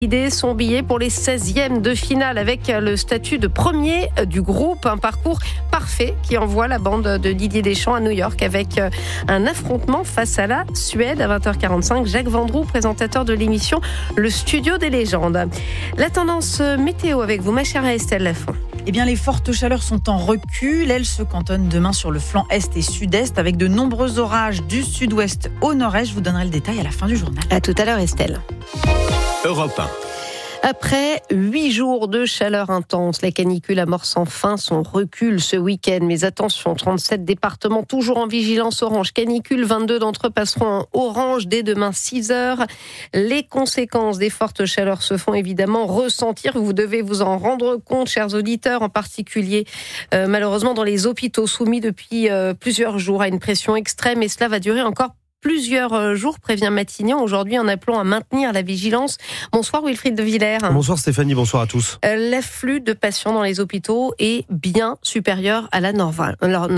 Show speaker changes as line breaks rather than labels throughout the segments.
Son billet pour les 16e de finale avec le statut de premier du groupe. Un parcours parfait qui envoie la bande de Didier Deschamps à New York avec un affrontement face à la Suède à 20h45. Jacques Vendroux, présentateur de l'émission Le Studio des légendes. La tendance météo avec vous, ma chère Estelle Lafont.
Eh bien, les fortes chaleurs sont en recul. Elles se cantonnent demain sur le flanc est et sud-est avec de nombreux orages du sud-ouest au nord-est. Je vous donnerai le détail à la fin du journal.
À tout à l'heure, Estelle.
Europe 1.
Après 8 jours de chaleur intense, la canicule amorce enfin son recul ce week-end. Mais attention, 37 départements toujours en vigilance orange canicule. 22 d'entre eux passeront en orange dès demain 6h. Les conséquences des fortes chaleurs se font évidemment ressentir. Vous devez vous en rendre compte, chers auditeurs, en particulier malheureusement dans les hôpitaux soumis depuis plusieurs jours à une pression extrême. Et cela va durer encore plusieurs jours, prévient Matignon, aujourd'hui en appelant à maintenir la vigilance. Bonsoir Wilfried de Villers.
Bonsoir Stéphanie, bonsoir à tous.
L'afflux de patients dans les hôpitaux est bien supérieur à la normale.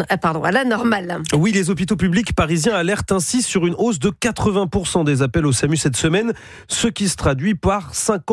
Oui, les hôpitaux publics parisiens alertent ainsi sur une hausse de 80% des appels au SAMU cette semaine, ce qui se traduit par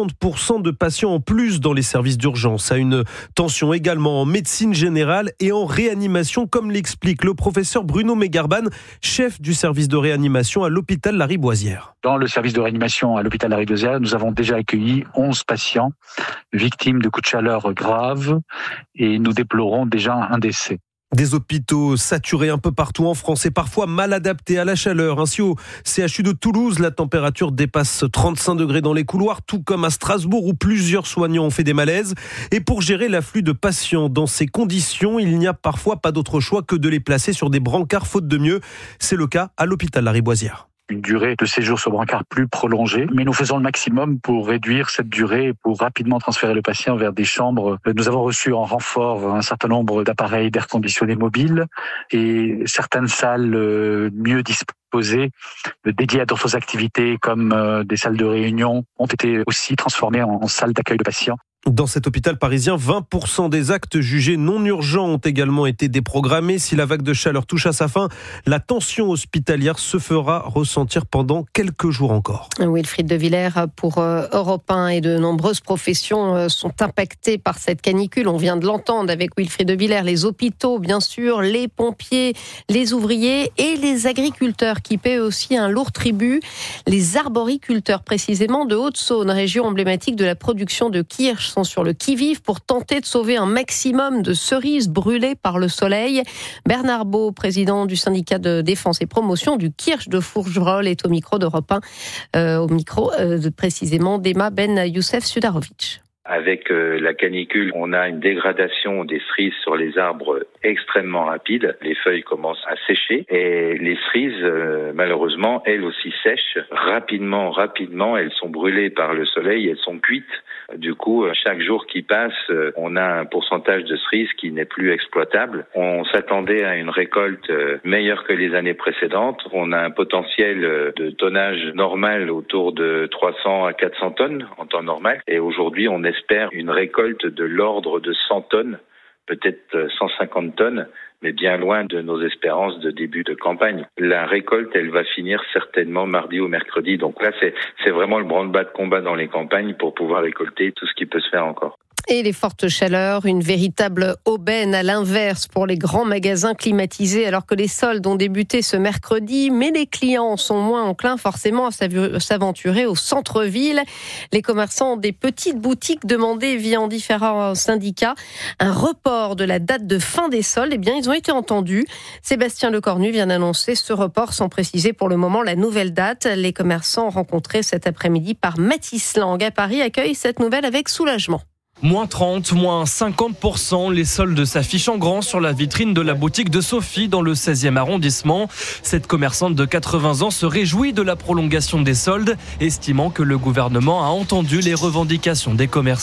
50% de patients en plus dans les services d'urgence. À une tension également en médecine générale et en réanimation, comme l'explique le professeur Bruno Megarban, chef du service de réanimation à l'hôpital Lariboisière.
Dans le service de réanimation à l'hôpital Lariboisière, nous avons déjà accueilli 11 patients victimes de coups de chaleur graves et nous déplorons déjà un décès.
Des hôpitaux saturés un peu partout en France et parfois mal adaptés à la chaleur. Ainsi, au CHU de Toulouse, la température dépasse 35 degrés dans les couloirs, tout comme à Strasbourg où plusieurs soignants ont fait des malaises. Et pour gérer l'afflux de patients dans ces conditions, il n'y a parfois pas d'autre choix que de les placer sur des brancards faute de mieux. C'est le cas à l'hôpital Lariboisière.
Une durée de séjour sur brancard plus prolongée, mais nous faisons le maximum pour réduire cette durée et pour rapidement transférer le patient vers des chambres. Nous avons reçu en renfort un certain nombre d'appareils d'air conditionné mobiles et certaines salles mieux disposées, dédiées à d'autres activités comme des salles de réunion, ont été aussi transformées en salles d'accueil de patients.
Dans cet hôpital parisien, 20% des actes jugés non urgents ont également été déprogrammés. Si la vague de chaleur touche à sa fin, la tension hospitalière se fera ressentir pendant quelques jours encore.
Wilfried de Villers pour Europe 1 et de nombreuses professions sont impactées par cette canicule. On vient de l'entendre avec Wilfried de Villers. Les hôpitaux, bien sûr, les pompiers, les ouvriers et les agriculteurs qui paient aussi un lourd tribut. Les arboriculteurs, précisément de Haute-Saône, région emblématique de la production de kirsch, sont sur le qui-vive pour tenter de sauver un maximum de cerises brûlées par le soleil. Bernard Beau, président du syndicat de défense et promotion du kirsch de Fourgerolles, est au micro d'Europe 1, précisément d'Emma Ben Youssef Sudarovic.
Avec la canicule, on a une dégradation des cerises sur les arbres extrêmement rapide. Les feuilles commencent à sécher et les cerises, malheureusement, elles aussi sèchent rapidement. Elles sont brûlées par le soleil, elles sont cuites. Du coup, chaque jour qui passe, on a un pourcentage de cerises qui n'est plus exploitable. On s'attendait à une récolte meilleure que les années précédentes. On a un potentiel de tonnage normal autour de 300 à 400 tonnes en temps normal. Et aujourd'hui, on espère une récolte de l'ordre de 100 tonnes, peut-être 150 tonnes, mais bien loin de nos espérances de début de campagne. La récolte, elle va finir certainement mardi ou mercredi. Donc là, c'est vraiment le branle-bas de combat dans les campagnes pour pouvoir récolter tout ce qui peut se faire encore.
Et les fortes chaleurs, une véritable aubaine à l'inverse pour les grands magasins climatisés alors que les soldes ont débuté ce mercredi, mais les clients sont moins enclins forcément à s'aventurer au centre-ville. Les commerçants des petites boutiques demandaient via différents syndicats un report de la date de fin des soldes. Eh bien, ils ont été entendus. Sébastien Lecornu vient d'annoncer ce report sans préciser pour le moment la nouvelle date. Les commerçants rencontrés cet après-midi par Mathis Lang à Paris accueillent cette nouvelle avec soulagement.
Moins 30, moins 50%, les soldes s'affichent en grand sur la vitrine de la boutique de Sophie dans le 16e arrondissement. Cette commerçante de 80 ans se réjouit de la prolongation des soldes, estimant que le gouvernement a entendu les revendications des commerçants.
Oui,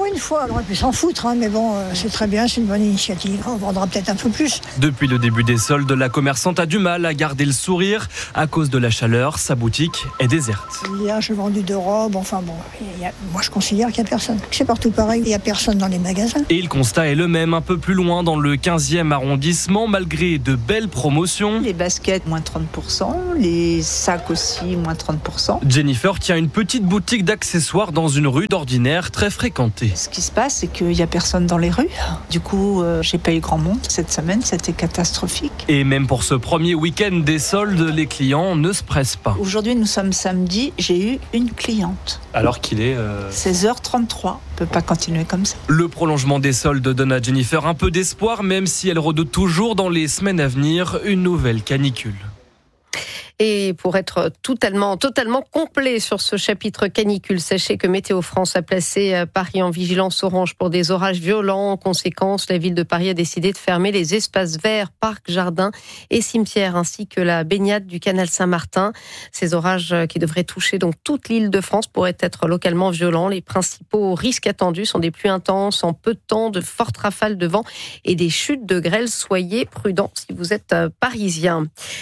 une fois. On aurait pu s'en foutre, mais bon, c'est très bien, c'est une bonne initiative. On vendra peut-être un peu plus.
Depuis le début des soldes, la commerçante a du mal à garder le sourire. À cause de la chaleur, sa boutique est déserte.
Hier, j'ai vendu 2 robes. Enfin bon, moi je considère qu'il n'y a personne. C'est partout pareil, il n'y a personne dans les magasins.
Et le constat est le même un peu plus loin dans le 15e arrondissement, malgré de belles promotions.
Les baskets, moins 30%. Les sacs aussi, moins 30%.
Jennifer tient une petite boutique d'accessoires dans une rue d'ordinaire très fréquentée.
Ce qui se passe, c'est qu'il n'y a personne dans les rues. Du coup, j'ai pas eu grand monde. Cette semaine, c'était catastrophique.
Et même pour ce premier week-end des soldes, les clients ne se pressent pas.
Aujourd'hui, nous sommes samedi, j'ai eu une cliente.
Alors qu'il est
16h33. On peut pas continuer comme ça.
Le prolongement des soldes donne à Jennifer un peu d'espoir, même si elle redoute toujours dans les semaines à venir une nouvelle canicule.
Et pour être totalement complet sur ce chapitre canicule, sachez que Météo France a placé Paris en vigilance orange pour des orages violents. En conséquence, la ville de Paris a décidé de fermer les espaces verts, parcs, jardins et cimetières, ainsi que la baignade du canal Saint-Martin. Ces orages qui devraient toucher donc toute l'île de France pourraient être localement violents. Les principaux risques attendus sont des pluies intenses en peu de temps, de fortes rafales de vent et des chutes de grêle. Soyez prudents si vous êtes parisien.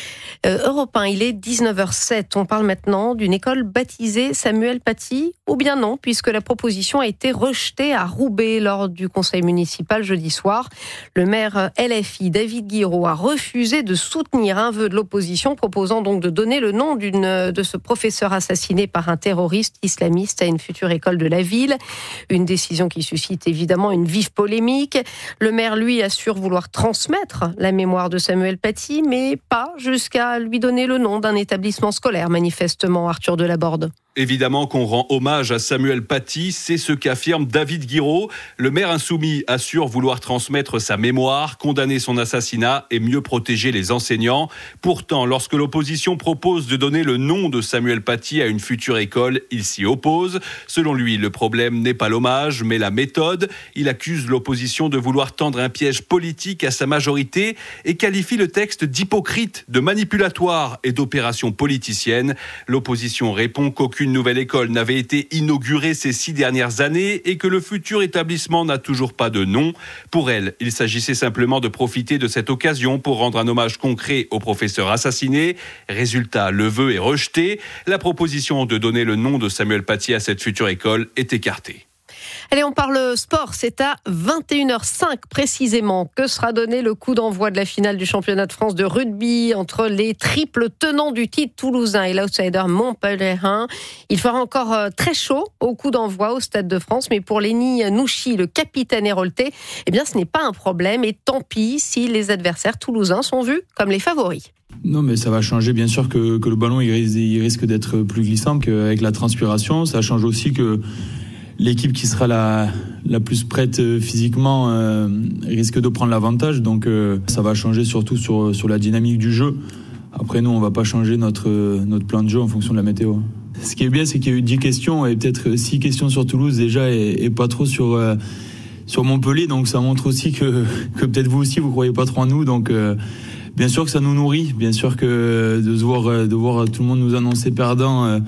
Europe 1, il est 19h07. On parle maintenant d'une école baptisée Samuel Paty, ou bien non, puisque la proposition a été rejetée à Roubaix lors du conseil municipal jeudi soir. Le maire LFI, David Guiraud, a refusé de soutenir un vœu de l'opposition, proposant donc de donner le nom de ce professeur assassiné par un terroriste islamiste à une future école de la ville. Une décision qui suscite évidemment une vive polémique. Le maire, lui, assure vouloir transmettre la mémoire de Samuel Paty, mais pas jusqu'à lui donner le nom d'un établissement scolaire, manifestement, Arthur Delaborde.
Évidemment qu'on rend hommage à Samuel Paty, c'est ce qu'affirme David Guiraud. Le maire insoumis assure vouloir transmettre sa mémoire, condamner son assassinat et mieux protéger les enseignants. Pourtant, lorsque l'opposition propose de donner le nom de Samuel Paty à une future école, il s'y oppose. Selon lui, le problème n'est pas l'hommage, mais la méthode. Il accuse l'opposition de vouloir tendre un piège politique à sa majorité et qualifie le texte d'hypocrite, de manipulatoire et d'opération politicienne. L'opposition répond qu'aucune nouvelle école n'avait été inaugurée ces 6 dernières années et que le futur établissement n'a toujours pas de nom. Pour elle, il s'agissait simplement de profiter de cette occasion pour rendre un hommage concret au professeur assassiné. Résultat, le vœu est rejeté. La proposition de donner le nom de Samuel Paty à cette future école est écartée.
Allez, on parle sport. C'est à 21h05 précisément que sera donné le coup d'envoi de la finale du championnat de France de rugby entre les triples tenants du titre toulousain et l'outsider montpelliérain. Il fera encore très chaud au coup d'envoi au Stade de France, mais pour Lenny Nouchi, le capitaine héroltais, eh bien ce n'est pas un problème et tant pis si les adversaires toulousains sont vus comme les favoris.
Non, mais ça va changer, bien sûr, que le ballon il risque d'être plus glissant qu'avec la transpiration. Ça change aussi que l'équipe qui sera la plus prête physiquement risque de prendre l'avantage. Donc ça va changer surtout sur la dynamique du jeu. Après, nous, on va pas changer notre plan de jeu en fonction de la météo. Ce qui est bien, c'est qu'il y a eu 10 questions et peut-être 6 questions sur Toulouse déjà et pas trop sur Montpellier. Donc ça montre aussi que peut-être vous aussi, vous croyez pas trop en nous. Donc bien sûr que ça nous nourrit. Bien sûr que de voir tout le monde nous annoncer perdant,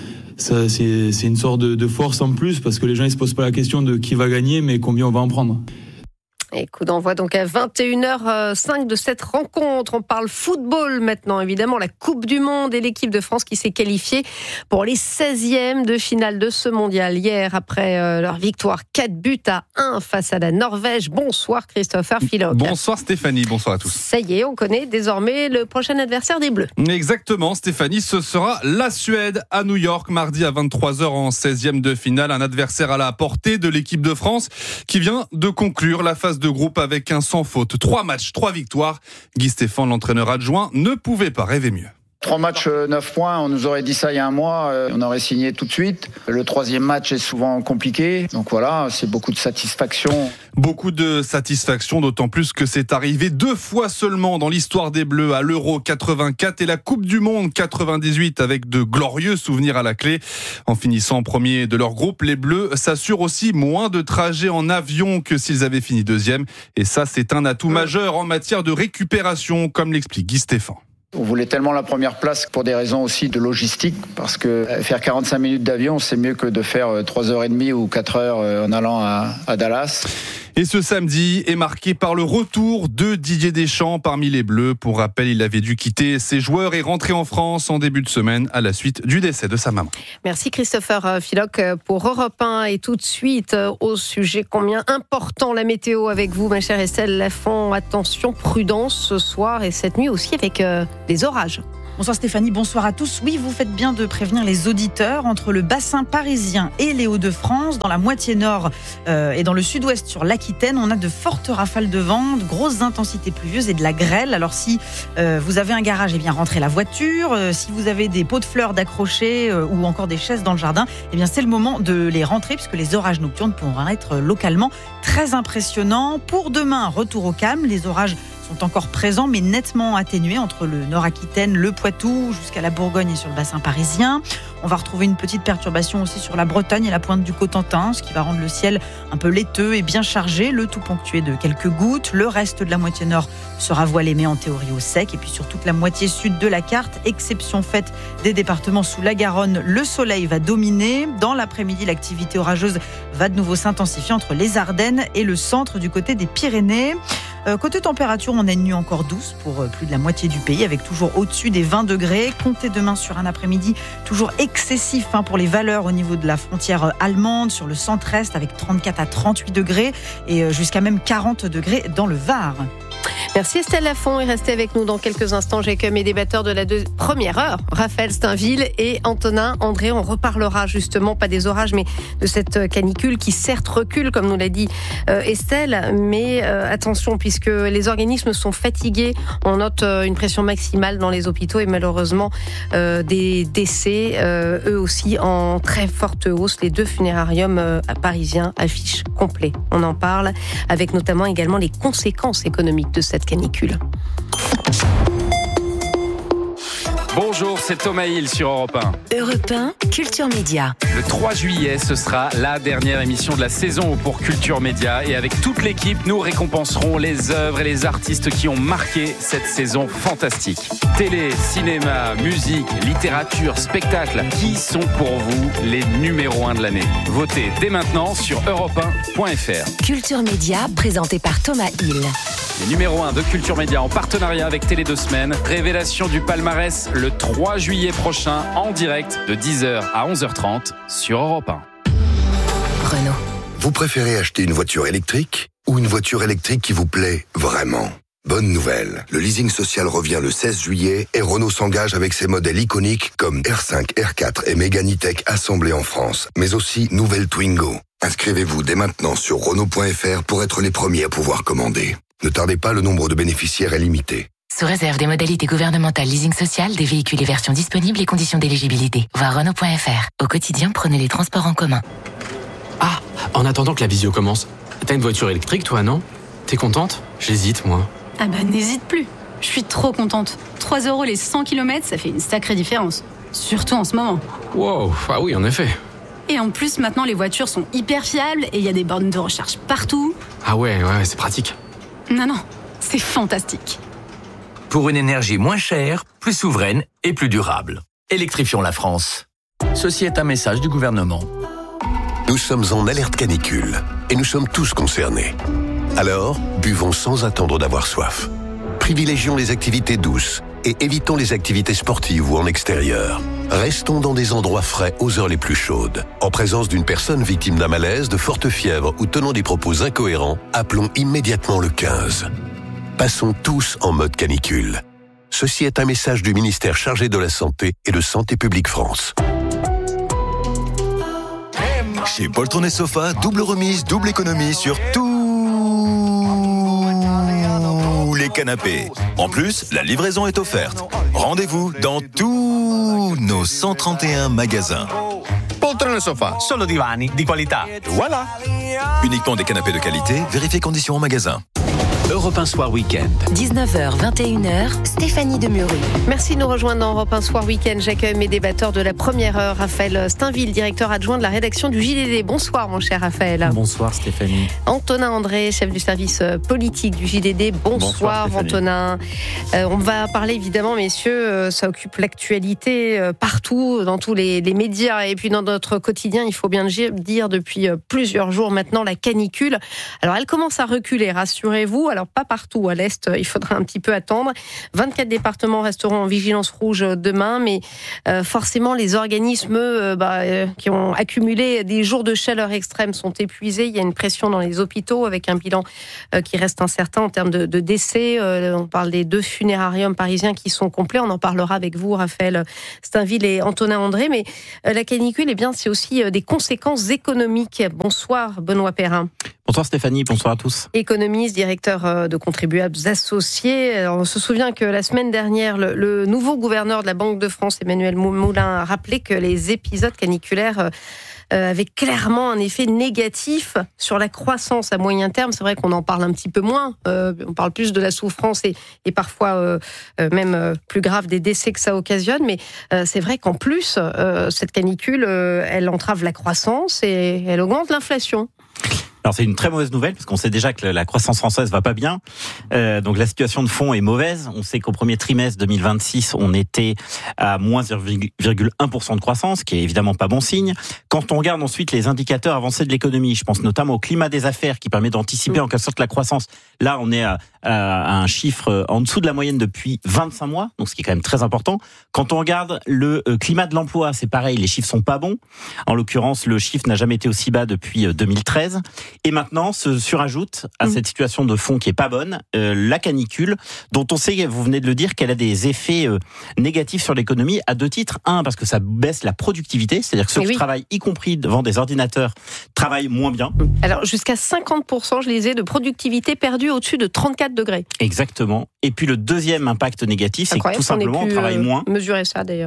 ça, c'est une sorte de force en plus parce que les gens ils se posent pas la question de qui va gagner mais combien on va en prendre.
Et coup d'envoi donc à 21h05 de cette rencontre. On parle football maintenant, évidemment, la Coupe du Monde et l'équipe de France qui s'est qualifiée pour les 16e de finale de ce mondial. Hier, après leur victoire 4-1 face à la Norvège. Bonsoir Christopher Philoc.
Bonsoir Stéphanie, bonsoir à tous.
Ça y est, on connaît désormais le prochain adversaire des Bleus.
Exactement Stéphanie, ce sera la Suède à New York, mardi à 23h en 16e de finale. Un adversaire à la portée de l'équipe de France qui vient de conclure la phase de groupe avec un sans faute. 3 matchs, 3 victoires. Guy Stéphane, l'entraîneur adjoint, ne pouvait pas rêver mieux.
3 matchs, 9 points, on nous aurait dit ça il y a un mois, on aurait signé tout de suite. Le 3e match est souvent compliqué, donc voilà, c'est beaucoup de satisfaction.
Beaucoup de satisfaction, d'autant plus que c'est arrivé 2 fois seulement dans l'histoire des Bleus, à l'Euro 84 et la Coupe du Monde 98, avec de glorieux souvenirs à la clé. En finissant premier de leur groupe, les Bleus s'assurent aussi moins de trajets en avion que s'ils avaient fini 2e. Et ça, c'est un atout majeur en matière de récupération, comme l'explique Guy Stéphane.
On voulait tellement la première place pour des raisons aussi de logistique, parce que faire 45 minutes d'avion, c'est mieux que de faire 3h30 ou 4 heures en allant à Dallas.
Et ce samedi est marqué par le retour de Didier Deschamps parmi les Bleus. Pour rappel, il avait dû quitter ses joueurs et rentrer en France en début de semaine à la suite du décès de sa maman.
Merci Christopher Philoc pour Europe 1. Et tout de suite au sujet combien important la météo avec vous, ma chère Estelle Lafont. Attention, prudence ce soir et cette nuit aussi avec des orages.
Bonsoir Stéphanie, bonsoir à tous. Oui, vous faites bien de prévenir les auditeurs. Entre le bassin parisien et les Hauts-de-France, dans la moitié nord et dans le sud-ouest sur l'Aquitaine, on a de fortes rafales de vent, de grosses intensités pluvieuses et de la grêle. Alors si vous avez un garage, eh bien rentrez la voiture. Si vous avez des pots de fleurs d'accrocher ou encore des chaises dans le jardin, eh bien c'est le moment de les rentrer puisque les orages nocturnes pourront être localement très impressionnants. Pour demain, retour au calme. Les orages sont encore présents mais nettement atténués entre le Nord-Aquitaine, le Poitou jusqu'à la Bourgogne et sur le bassin parisien. On va retrouver une petite perturbation aussi sur la Bretagne et la pointe du Cotentin, ce qui va rendre le ciel un peu laiteux et bien chargé, le tout ponctué de quelques gouttes. Le reste de la moitié nord sera voilé mais en théorie au sec. Et puis sur toute la moitié sud de la carte, exception faite des départements sous la Garonne, le soleil va dominer. Dans l'après-midi, l'activité orageuse va de nouveau s'intensifier entre les Ardennes et le centre du côté des Pyrénées. Côté température, on a une nuit encore douce pour plus de la moitié du pays, avec toujours au-dessus des 20 degrés. Comptez demain sur un après-midi toujours excessif pour les valeurs au niveau de la frontière allemande, sur le centre-est, avec 34 à 38 degrés et jusqu'à même 40 degrés dans le Var.
Merci Estelle Lafont et restez avec nous dans quelques instants. J'accueille mes débatteurs de la première heure, Raphaël Steinville et Antonin André. On reparlera justement, pas des orages, mais de cette canicule qui certes recule, comme nous l'a dit Estelle. Mais attention, puisque les organismes sont fatigués, on note une pression maximale dans les hôpitaux et malheureusement des décès, eux aussi en très forte hausse. Les 2 funérariums parisiens affichent complet. On en parle, avec notamment également les conséquences économiques de cette canicule.
Bonjour, c'est Thomas Hill sur Europe 1.
Europe 1, Culture Média.
Le 3 juillet, ce sera la dernière émission de la saison pour Culture Média. Et avec toute l'équipe, nous récompenserons les œuvres et les artistes qui ont marqué cette saison fantastique. Télé, cinéma, musique, littérature, spectacle. Qui sont pour vous les numéros 1 de l'année? Votez dès maintenant sur europe1.fr.
Culture Média, présenté par Thomas Hill.
Les numéros 1 de Culture Média en partenariat avec Télé 2 Semaines. Révélation du palmarès le 3 juillet prochain en direct de 10h à 11h30 sur Europe 1.
Renault.
Vous préférez acheter une voiture électrique ou une voiture électrique qui vous plaît vraiment? Bonne nouvelle, le leasing social revient le 16 juillet et Renault s'engage avec ses modèles iconiques comme R5, R4 et Mégane E-Tech assemblés en France, mais aussi nouvelle Twingo. Inscrivez-vous dès maintenant sur Renault.fr pour être les premiers à pouvoir commander. Ne tardez pas, le nombre de bénéficiaires est limité.
Sous réserve des modalités gouvernementales leasing social, des véhicules et versions disponibles et conditions d'éligibilité. Voir Renault.fr. Au quotidien, prenez les transports en commun.
Ah, en attendant que la visio commence, t'as une voiture électrique toi, non? T'es contente? J'hésite, moi.
Ah bah n'hésite plus. Je suis trop contente. 3 € les 100 km, ça fait une sacrée différence. Surtout en ce moment.
Wow, ah oui, en effet.
Et en plus, maintenant, les voitures sont hyper fiables et il y a des bornes de recharge partout.
Ah ouais, c'est pratique.
Non, c'est fantastique.
Pour une énergie moins chère, plus souveraine et plus durable. Électrifions la France. Ceci est un message du gouvernement.
Nous sommes en alerte canicule et nous sommes tous concernés. Alors, buvons sans attendre d'avoir soif. Privilégions les activités douces et évitons les activités sportives ou en extérieur. Restons dans des endroits frais aux heures les plus chaudes. En présence d'une personne victime d'un malaise, de forte fièvre ou tenant des propos incohérents, appelons immédiatement le 15. Passons tous en mode canicule. Ceci est un message du ministère chargé de la Santé et de Santé publique France.
Chez Poltron et Sofa, double remise, double économie sur tous les canapés. En plus, la livraison est offerte. Rendez-vous dans tous nos 131 magasins.
Poltron et Sofa, solo divani di qualità.
Voilà. Uniquement des canapés de qualité, vérifiez conditions en magasin.
l'Europe 1 Soir Week-end.
19h, 21h, Stéphanie Demuru.
Merci de nous rejoindre dans Europe 1 Soir Week-end. J'accueille mes débatteurs de la première heure. Raphaël Steinville, directeur adjoint de la rédaction du JDD. Bonsoir mon cher Raphaël.
Bonsoir Stéphanie.
Antonin André, chef du service politique du JDD. Bonsoir Antonin. On va parler évidemment, messieurs, ça occupe l'actualité partout, dans tous les médias et puis dans notre quotidien, il faut bien le dire, depuis plusieurs jours maintenant, la canicule. Alors elle commence à reculer, rassurez-vous. Alors pas partout à l'Est, il faudra un petit peu attendre. 24 départements resteront en vigilance rouge demain, mais forcément les organismes qui ont accumulé des jours de chaleur extrême sont épuisés. Il y a une pression dans les hôpitaux avec un bilan qui reste incertain en termes de décès. On parle des 2 funérariums parisiens qui sont complets. On en parlera avec vous, Raphaël Steinville et Antonin André. Mais la canicule, c'est aussi des conséquences économiques. Bonsoir, Benoît Perrin.
Bonsoir Stéphanie, bonsoir à tous.
Économiste, directeur de Contribuables Associés. Alors, on se souvient que la semaine dernière, le nouveau gouverneur de la Banque de France, Emmanuel Moulin, a rappelé que les épisodes caniculaires avaient clairement un effet négatif sur la croissance à moyen terme. C'est vrai qu'on en parle un petit peu moins. On parle plus de la souffrance et parfois même plus grave des décès que ça occasionne. Mais c'est vrai qu'en plus, cette canicule, elle entrave la croissance et elle augmente l'inflation.
Alors c'est une très mauvaise nouvelle parce qu'on sait déjà que la croissance française va pas bien. Donc la situation de fond est mauvaise. On sait qu'au premier trimestre 2026, on était à moins 0,1% de croissance, qui est évidemment pas bon signe. Quand on regarde ensuite les indicateurs avancés de l'économie, je pense notamment au climat des affaires qui permet d'anticiper en quelque sorte la croissance. Là, on est à un chiffre en dessous de la moyenne depuis 25 mois, donc ce qui est quand même très important. Quand on regarde le climat de l'emploi, c'est pareil, les chiffres sont pas bons. En l'occurrence, le chiffre n'a jamais été aussi bas depuis 2013. Et maintenant, se surajoute à cette situation de fond qui est pas bonne, la canicule, dont on sait, vous venez de le dire, qu'elle a des effets négatifs sur l'économie à 2 titres. Un, parce que ça baisse la productivité, c'est-à-dire que ceux qui travaillent, y compris devant des ordinateurs, travaillent moins bien.
Alors jusqu'à 50%, je lisais, de productivité perdue au-dessus de 34 degrés.
Exactement. Et puis le deuxième impact négatif, c'est que tout simplement on travaille moins.
Mesurer ça d'ailleurs.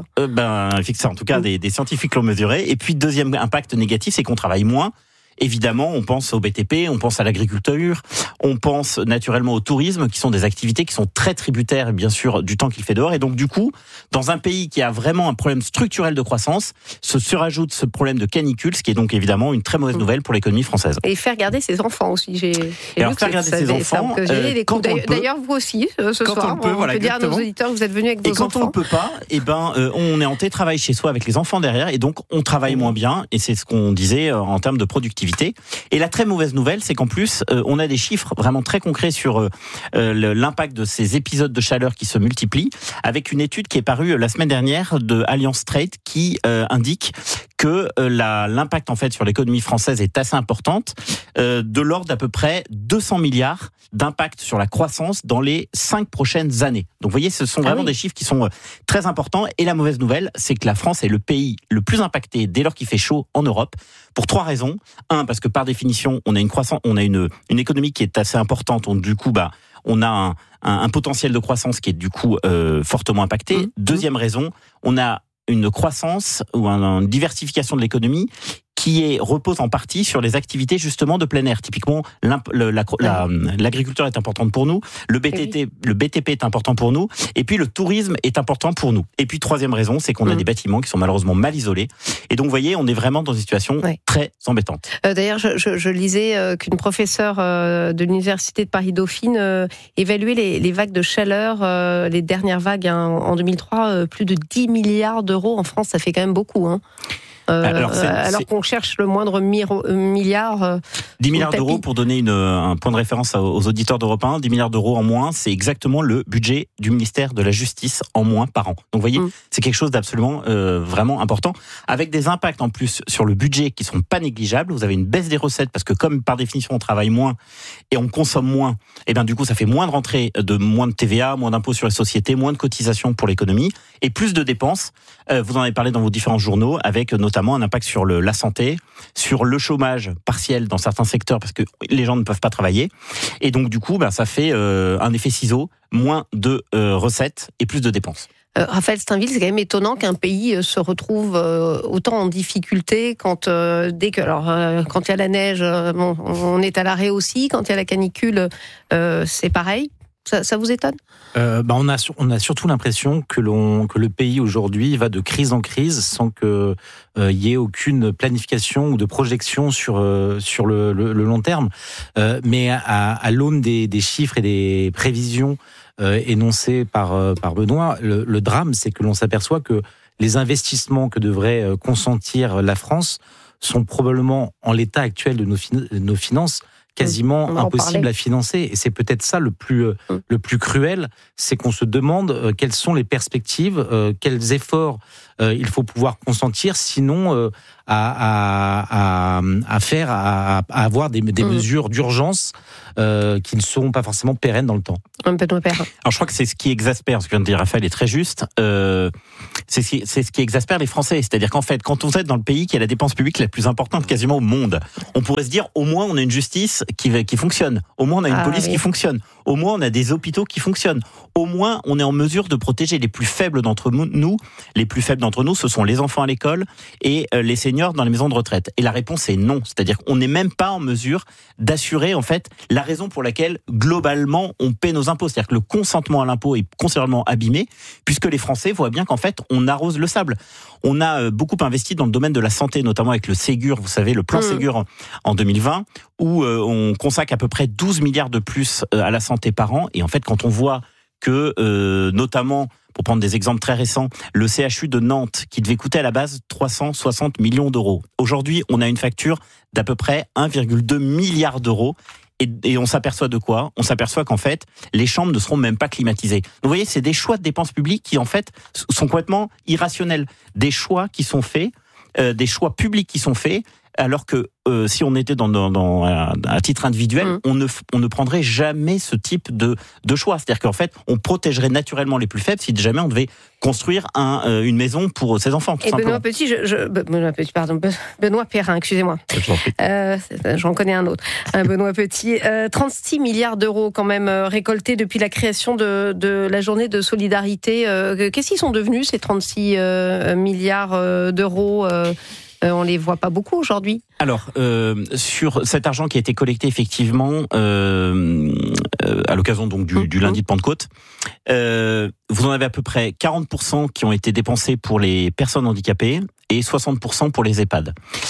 En tout cas, des scientifiques l'ont mesuré. Et puis deuxième impact négatif, c'est qu'on travaille moins. Évidemment, on pense au BTP, on pense à l'agriculture, on pense naturellement au tourisme, qui sont des activités qui sont très tributaires, bien sûr, du temps qu'il fait dehors. Et donc, du coup, dans un pays qui a vraiment un problème structurel de croissance, se surajoute ce problème de canicule, ce qui est donc évidemment une très mauvaise nouvelle pour l'économie française.
Et faire garder ses enfants aussi.
Alors, faire garder ses enfants,
d'ailleurs, vous aussi, ce soir, on peut dire à nos auditeurs que vous êtes venus avec vos enfants.
Et quand on ne peut pas, on est en télétravail chez soi avec les enfants derrière, et donc on travaille moins bien, et c'est ce qu'on disait en termes de productivité. Et la très mauvaise nouvelle, c'est qu'en plus, on a des chiffres vraiment très concrets sur l'impact de ces épisodes de chaleur qui se multiplient, avec une étude qui est parue la semaine dernière de Allianz Trade qui indique que l'impact en fait sur l'économie française est assez importante, de l'ordre d'à peu près 200 milliards d'impact sur la croissance dans les 5 prochaines années. Donc vous voyez, ce sont vraiment des chiffres qui sont très importants. Et la mauvaise nouvelle, c'est que la France est le pays le plus impacté dès lors qu'il fait chaud en Europe, pour 3 raisons. Un, parce que par définition, on a une économie qui est assez importante. Donc du coup, on a un potentiel de croissance qui est du coup fortement impacté. Deuxième raison, on a une croissance ou une diversification de l'économie qui repose en partie sur les activités justement de plein air. Typiquement, l'agriculture est importante pour nous, le BTP est important pour nous, et puis le tourisme est important pour nous. Et puis troisième raison, c'est qu'on a des bâtiments qui sont malheureusement mal isolés. Et donc vous voyez, on est vraiment dans une situation très embêtante.
D'ailleurs, je lisais qu'une professeure de l'université de Paris-Dauphine évaluait les vagues de chaleur, les dernières vagues en 2003, plus de 10 milliards d'euros en France, ça fait quand même beaucoup. Alors qu'on cherche le moindre milliard.
10 milliards d'euros, pour donner un point de référence aux auditeurs d'Europe 1, 10 milliards d'euros en moins, c'est exactement le budget du ministère de la Justice en moins par an. Donc vous voyez, c'est quelque chose d'absolument vraiment important, avec des impacts en plus sur le budget qui sont pas négligeables. Vous avez une baisse des recettes, parce que comme par définition on travaille moins et on consomme moins, et bien du coup ça fait moins de rentrées, moins de TVA, moins d'impôts sur les sociétés, moins de cotisations pour l'économie, et plus de dépenses. Vous en avez parlé dans vos différents journaux, avec notamment un impact sur la santé, sur le chômage partiel dans certains secteurs, parce que les gens ne peuvent pas travailler. Et donc, du coup, ça fait un effet ciseau, moins de recettes et plus de dépenses.
Raphaël Steinville, c'est quand même étonnant qu'un pays se retrouve autant en difficulté quand il y a la neige, on est à l'arrêt aussi. Quand il y a la canicule, c'est pareil. Ça vous étonne ?
On a surtout l'impression que le pays aujourd'hui va de crise en crise sans que y ait aucune planification ou de projection sur le long terme. Mais à l'aune des chiffres et des prévisions énoncées par Benoît, le drame, c'est que l'on s'aperçoit que les investissements que devrait consentir la France sont probablement, en l'état actuel de nos finances, quasiment impossible à financer. Et c'est peut-être ça le plus cruel, c'est qu'on se demande quelles sont les perspectives, quels efforts il faut pouvoir consentir, sinon à avoir des mesures d'urgence qui ne seront pas forcément pérennes dans le temps.
Benoît Perrin.
Alors je crois que c'est ce qui exaspère, ce que vient de dire Raphaël est très juste, c'est ce qui exaspère les Français. C'est-à-dire qu'en fait, quand on est dans le pays qui a la dépense publique la plus importante quasiment au monde, on pourrait se dire au moins on a une justice qui fonctionne, au moins on a une police qui fonctionne, au moins on a des hôpitaux qui fonctionnent, au moins on est en mesure de protéger les plus faibles d'entre nous. Les plus faibles d'entre nous, ce sont les enfants à l'école et les seniors dans les maisons de retraite. Et la réponse est non. C'est-à-dire qu'on n'est même pas en mesure d'assurer en fait la raison pour laquelle globalement on paie nos impôts. C'est-à-dire que le consentement à l'impôt est considérablement abîmé puisque les Français voient bien qu'en fait on arrose le sable. On a beaucoup investi dans le domaine de la santé, notamment avec le Ségur, vous savez, le plan Ségur en 2020, où on consacre à peu près 12 milliards de plus à la santé par an. Et en fait, quand on voit que, notamment, pour prendre des exemples très récents, le CHU de Nantes, qui devait coûter à la base 360 millions d'euros. Aujourd'hui, on a une facture d'à peu près 1,2 milliard d'euros. Et on s'aperçoit de quoi ? On s'aperçoit qu'en fait, les chambres ne seront même pas climatisées. Vous voyez, c'est des choix de dépenses publiques qui, en fait, sont complètement irrationnels. Des choix qui sont faits, des choix publics qui sont faits, alors que si on était à titre individuel, on ne prendrait jamais ce type de choix. C'est-à-dire qu'en fait, on protégerait naturellement les plus faibles si jamais on devait construire une maison pour ses enfants. Tout
Benoît Perrin, excusez-moi. J'en connais un autre. Benoît Petit. 36 milliards d'euros quand même récoltés depuis la création de la journée de solidarité. Qu'est-ce qu'ils sont devenus ces 36 milliards d'euros on les voit pas beaucoup aujourd'hui.
Alors, sur cet argent qui a été collecté effectivement à l'occasion donc du lundi de Pentecôte, vous en avez à peu près 40% qui ont été dépensés pour les personnes handicapées et 60% pour les EHPAD.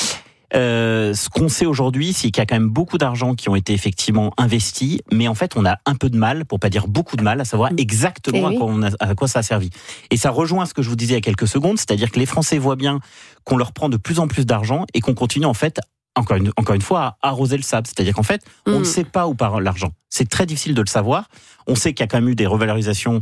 Ce qu'on sait aujourd'hui, c'est qu'il y a quand même beaucoup d'argent qui ont été effectivement investis, mais en fait, on a un peu de mal, pour pas dire beaucoup de mal, à savoir exactement à quoi ça a servi. Et ça rejoint ce que je vous disais il y a quelques secondes, c'est-à-dire que les Français voient bien qu'on leur prend de plus en plus d'argent et qu'on continue en fait, encore une fois, à arroser le sable. C'est-à-dire qu'en fait, on ne sait pas où part l'argent. C'est très difficile de le savoir. On sait qu'il y a quand même eu des revalorisations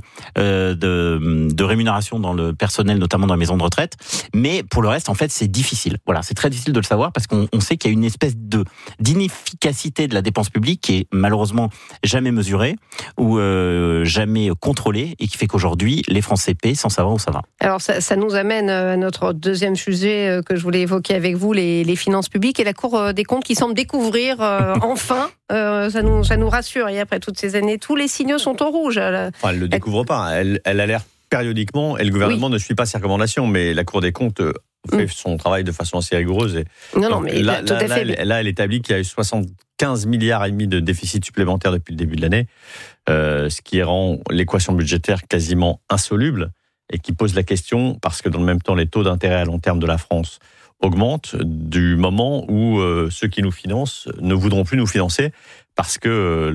de rémunération dans le personnel, notamment dans les maisons de retraite. Mais pour le reste, en fait, c'est difficile. Voilà, c'est très difficile de le savoir parce qu'on sait qu'il y a une espèce d'inefficacité de la dépense publique qui est malheureusement jamais mesurée ou jamais contrôlée et qui fait qu'aujourd'hui, les Français paient sans savoir où ça va.
Alors, ça nous amène à notre deuxième sujet que je voulais évoquer avec vous, les finances publiques et la Cour des comptes qui semble découvrir enfin, ça nous rassure. Et après toutes ces années, tous les signaux sont au rouge.
Elle ne le découvre pas. Elle alerte périodiquement et le gouvernement ne suit pas ses recommandations. Mais la Cour des comptes fait son travail de façon assez rigoureuse. Et
mais tout à fait.
Là, elle établit qu'il y a eu 75 milliards et demi de déficit supplémentaire depuis le début de l'année, ce qui rend l'équation budgétaire quasiment insoluble et qui pose la question, parce que dans le même temps, les taux d'intérêt à long terme de la France augmentent du moment où ceux qui nous financent ne voudront plus nous financer parce que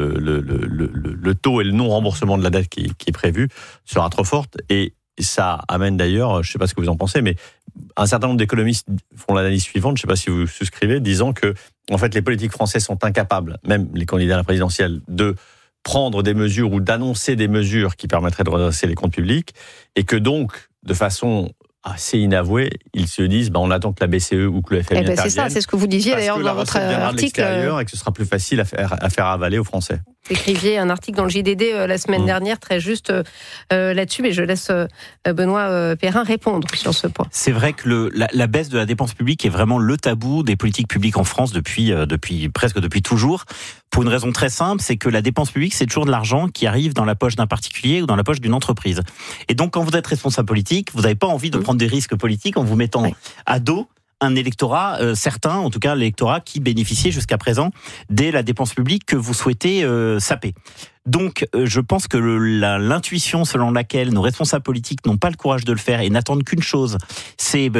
le taux et le non-remboursement de la dette qui est prévu sera trop forte. Et ça amène d'ailleurs, je ne sais pas ce que vous en pensez, mais un certain nombre d'économistes font l'analyse suivante, je ne sais pas si vous souscrivez, disant que en fait, les politiques françaises sont incapables, même les candidats à la présidentielle, de prendre des mesures ou d'annoncer des mesures qui permettraient de redresser les comptes publics et que donc, de façon assez inavouée, ils se disent on attend que la BCE ou que le FMI intervienne.
C'est ça, c'est ce que vous disiez d'ailleurs dans votre article.
Et que ce sera plus facile à faire avaler aux Français.
Vous écriviez un article dans le JDD la semaine dernière, très juste là-dessus, mais je laisse Benoît Perrin répondre sur ce point.
C'est vrai que la baisse de la dépense publique est vraiment le tabou des politiques publiques en France depuis toujours. Pour une raison très simple, c'est que la dépense publique, c'est toujours de l'argent qui arrive dans la poche d'un particulier ou dans la poche d'une entreprise. Et donc, quand vous êtes responsable politique, vous n'avez pas envie de prendre des risques politiques en vous mettant à dos un électorat, certains, en tout cas l'électorat qui bénéficiait jusqu'à présent de la dépense publique que vous souhaitez saper. Donc, je pense que l'intuition selon laquelle nos responsables politiques n'ont pas le courage de le faire et n'attendent qu'une chose, c'est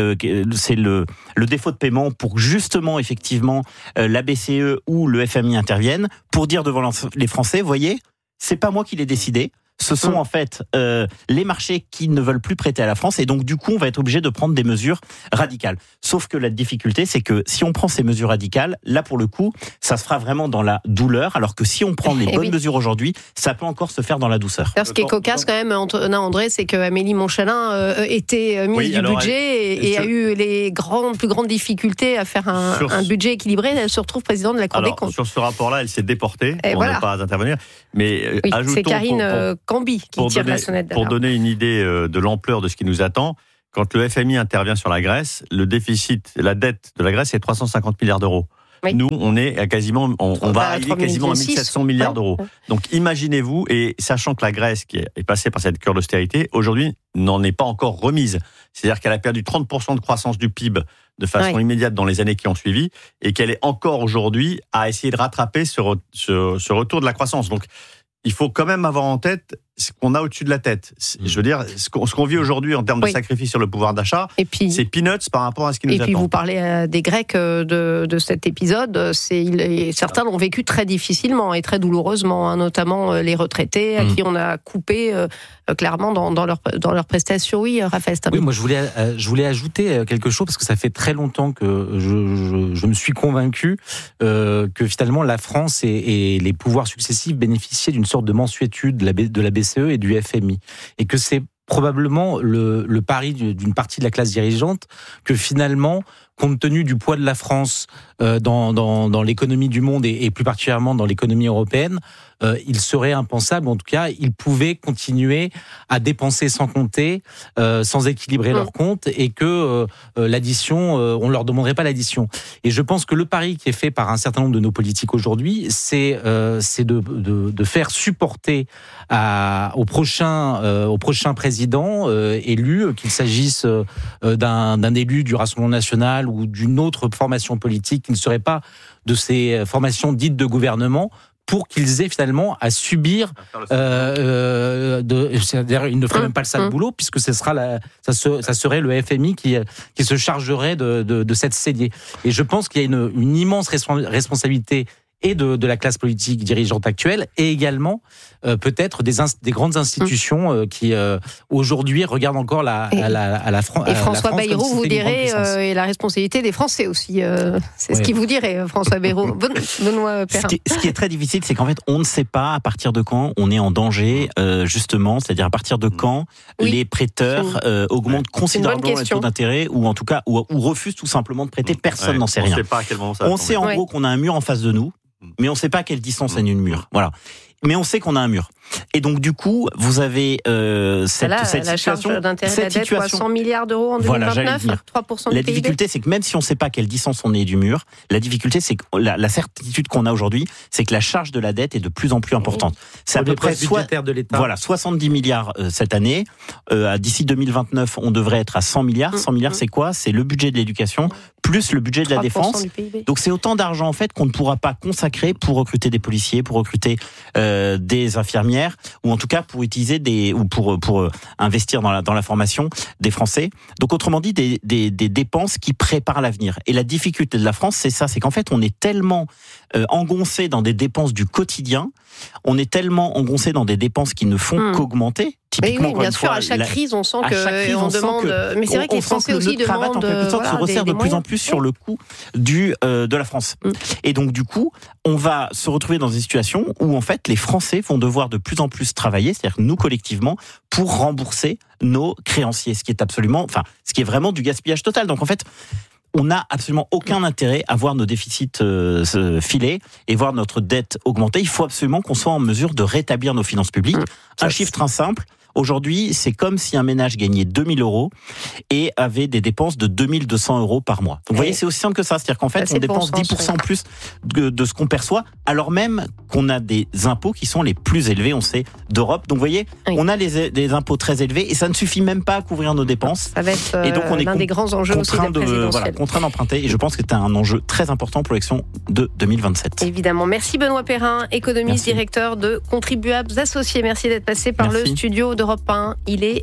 le défaut de paiement pour justement, effectivement, la BCE ou le FMI interviennent pour dire devant les Français, voyez, c'est pas moi qui l'ai décidé. Ce sont en fait les marchés qui ne veulent plus prêter à la France et donc du coup on va être obligé de prendre des mesures radicales. Sauf que la difficulté c'est que si on prend ces mesures radicales, là pour le coup ça se fera vraiment dans la douleur, alors que si on prend les bonnes mesures aujourd'hui, ça peut encore se faire dans la douceur.
Alors, ce qui est cocasse quand même, André, c'est que Amélie Montchalin était ministre du budget et a eu les plus grandes difficultés à faire un budget équilibré. Elle se retrouve présidente de la Cour des comptes.
Sur ce rapport-là, elle s'est déportée pour ne pas intervenir. Mais ajoutons,
c'est Karine Cambi qui tire la sonnette d'alarme.
Pour donner une idée de l'ampleur de ce qui nous attend, quand le FMI intervient sur la Grèce, le déficit, la dette de la Grèce est 350 milliards d'euros. Oui. Nous, on est à quasiment, on va arriver quasiment à 1700 milliards d'euros. Donc, imaginez-vous, et sachant que la Grèce, qui est passée par cette cure d'austérité, aujourd'hui, n'en est pas encore remise. C'est-à-dire qu'elle a perdu 30% de croissance du PIB de façon immédiate dans les années qui ont suivi, et qu'elle est encore aujourd'hui à essayer de rattraper ce retour de la croissance. Donc, il faut quand même avoir en tête ce qu'on a au-dessus de la tête. Je veux dire, ce qu'on vit aujourd'hui en termes de sacrifice sur le pouvoir d'achat, c'est peanuts par rapport à ce qui nous attend.
Et puis vous parlez des Grecs de cet épisode, certains l'ont vécu très difficilement et très douloureusement, notamment les retraités à qui on a coupé clairement dans leurs prestations. Oui, Raphaël Steinmeier.
Oui, moi je voulais ajouter quelque chose parce que ça fait très longtemps que je me suis convaincu que finalement la France et les pouvoirs successifs bénéficiaient d'une sorte de mansuétude de la BCE et du FMI, et que c'est probablement le pari d'une partie de la classe dirigeante que finalement, compte tenu du poids de la France dans l'économie du monde et plus particulièrement dans l'économie européenne, il serait impensable, en tout cas, ils pouvaient continuer à dépenser sans compter, sans équilibrer leurs comptes, et que l'addition, on ne leur demanderait pas l'addition. Et je pense que le pari qui est fait par un certain nombre de nos politiques aujourd'hui, c'est de faire supporter au prochain président élu, qu'il s'agisse d'un élu du Rassemblement national ou d'une autre formation politique qui ne serait pas de ces formations dites de gouvernement, pour qu'ils aient finalement à subir, c'est-à-dire ils ne feraient même pas le sale boulot, puisque ça serait le FMI qui se chargerait de cette saignée. Et je pense qu'il y a une immense responsabilité et de la classe politique dirigeante actuelle, et également peut-être des grandes institutions qui aujourd'hui regardent encore à la France.
Et François Bayrou, vous direz, et la responsabilité des Français aussi. C'est ce qu'il vous dirait, François Bayrou. Benoît Perrin.
Ce qui est très difficile, c'est qu'en fait, on ne sait pas à partir de quand on est en danger, justement, c'est-à-dire à partir de quand les prêteurs augmentent considérablement les taux d'intérêt, ou en tout cas, ou refusent tout simplement de prêter. Personne n'en sait rien.
On ne sait pas à quel moment ça va
tomber. On sait en gros qu'on a un mur en face de nous, mais on ne sait pas à quelle distance est le mur. Voilà. Mais on sait qu'on a un mur. Et donc, du coup, vous avez cette
situation. La charge d'intérêt de la dette, 300 milliards d'euros en 2029, 3% du
La
PIB.
difficulté, c'est que même si on ne sait pas à quelle distance on est du mur, la difficulté, c'est que la certitude qu'on a aujourd'hui, c'est que la charge de la dette est de plus en plus importante. C'est à peu près
de l'État.
Voilà, 70 milliards cette année. D'ici 2029, on devrait être à 100 milliards. 100 milliards, c'est quoi? C'est le budget de l'éducation plus le budget de la défense. Donc, c'est autant d'argent, en fait, qu'on ne pourra pas consacrer pour recruter des policiers, pour recruter des infirmières, ou en tout cas pour utiliser pour investir dans la formation des Français. Donc autrement dit, des dépenses qui préparent l'avenir. Et la difficulté de la France, c'est ça, c'est qu'en fait on est tellement engoncé dans des dépenses du quotidien, on est tellement engoncé dans des dépenses qui ne font qu'augmenter.
Typiquement, oui, bien sûr, à chaque crise, on sent qu'on demande. Mais c'est vrai que les Français aussi demandent.
En quelque sorte, se resserre de plus en plus sur le coût de la France. Et donc, du coup, on va se retrouver dans une situation où, en fait, les Français vont devoir de plus en plus travailler, c'est-à-dire nous collectivement, pour rembourser nos créanciers, ce qui est vraiment du gaspillage total. Donc, en fait, on n'a absolument aucun intérêt à voir nos déficits filer et voir notre dette augmenter. Il faut absolument qu'on soit en mesure de rétablir nos finances publiques. Un chiffre très simple. Aujourd'hui, c'est comme si un ménage gagnait 2 000 euros et avait des dépenses de 2 200 euros par mois. Donc, vous voyez, c'est aussi simple que ça. C'est-à-dire qu'en fait, on dépense 10% plus de ce qu'on perçoit, alors même qu'on a des impôts qui sont les plus élevés, on sait, d'Europe. Donc, vous voyez, on a des impôts très élevés et ça ne suffit même pas à couvrir nos dépenses.
Ça va être
et donc, on est
l'un des grands enjeux aussi de la présidentielle.
Contraint d'emprunter et je pense que c'est un enjeu très important pour l'élection de 2027.
Évidemment. Merci Benoît Perrin, économiste, directeur de Contribuables Associés. Merci d'être passé par le studio d'Europe 1. Il est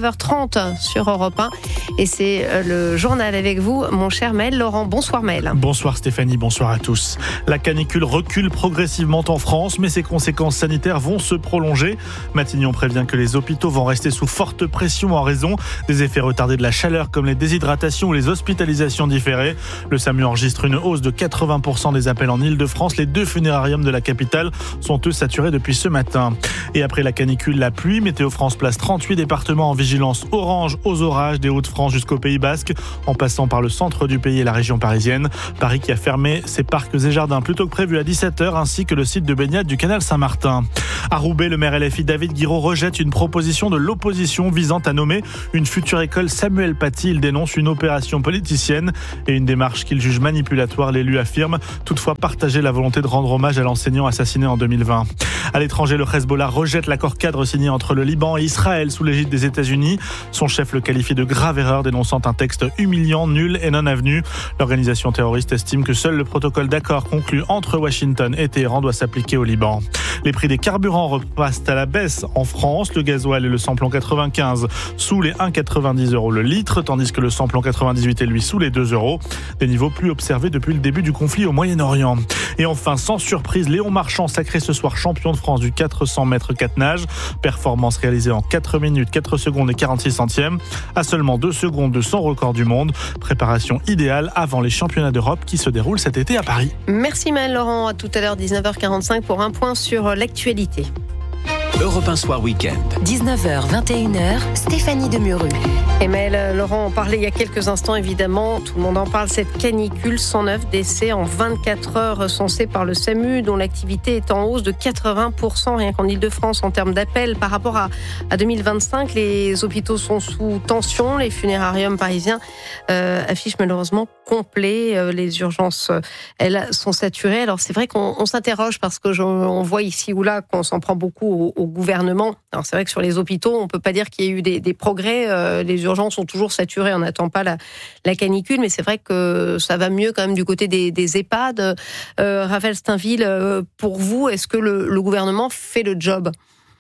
19h30 sur Europe 1 et c'est le journal avec vous, mon cher Maël Laurent. Bonsoir Maël.
Bonsoir Stéphanie, bonsoir à tous. La canicule recule progressivement en France, mais ses conséquences sanitaires vont se prolonger. Matignon prévient que les hôpitaux vont rester sous forte pression en raison des effets retardés de la chaleur comme les déshydratations ou les hospitalisations différées. Le SAMU enregistre une hausse de 80% des appels en Ile-de-France. Les 2 funérariums de la capitale sont eux saturés depuis ce matin. Et après la canicule, la pluie, Météo France place 38 départements en vigilance orange aux orages des Hauts-de-France jusqu'au Pays Basque, en passant par le centre du pays et la région parisienne. Paris qui a fermé ses parcs et jardins plus tôt que prévu à 17h, ainsi que le site de baignade du canal Saint-Martin. À Roubaix, le maire LFI David Guiraud rejette une proposition de l'opposition visant à nommer une future école Samuel Paty. Il dénonce une opération politicienne et une démarche qu'il juge manipulatoire. L'élu affirme toutefois partager la volonté de rendre hommage à l'enseignant assassiné en 2020. À l'étranger, le Hezbollah rejette l'accord cadre signé entre le Liban et Israël sous l'égide des États-Unis. Son chef le qualifie de grave erreur, dénonçant un texte humiliant, nul et non avenu. L'organisation terroriste estime que seul le protocole d'accord conclu entre Washington et Téhéran doit s'appliquer au Liban. Les prix des carburants repassent à la baisse en France. Le gasoil et le samplon 95 sous les 1,90 € le litre, tandis que le samplon 98 est lui sous les 2 €. Des niveaux plus observés depuis le début du conflit au Moyen-Orient. Et enfin, sans surprise, Léon Marchand sacré ce soir champion de France du 400 mètres 4 nages. Performance réalisée en 4 minutes, 4 secondes et 46 centièmes, à seulement 2 secondes de son record du monde. Préparation idéale avant les championnats d'Europe qui se déroulent cet été à Paris.
Merci Maël Laurent. À tout à l'heure, 19h45 pour un point sur l'actualité.
Europe 1 Soir Week-end.
19h, 21h, Stéphanie Demurru.
Et Maël Laurent en parlait il y a quelques instants, évidemment. Tout le monde en parle, cette canicule. 109 décès en 24 heures recensés par le SAMU, dont l'activité est en hausse de 80%, rien qu'en Ile-de-France, en termes d'appels. Par rapport à 2025, les hôpitaux sont sous tension. Les funérariums parisiens affichent malheureusement complet. Les urgences, elles, sont saturées. Alors, c'est vrai qu'on s'interroge parce que on voit ici ou là qu'on s'en prend beaucoup au gouvernement. Alors c'est vrai que sur les hôpitaux, on peut pas dire qu'il y ait eu des progrès. Les urgences sont toujours saturées. On n'attend pas la canicule, mais c'est vrai que ça va mieux quand même du côté des EHPAD. Raphaël Steinville, pour vous, est-ce que le gouvernement fait le job ?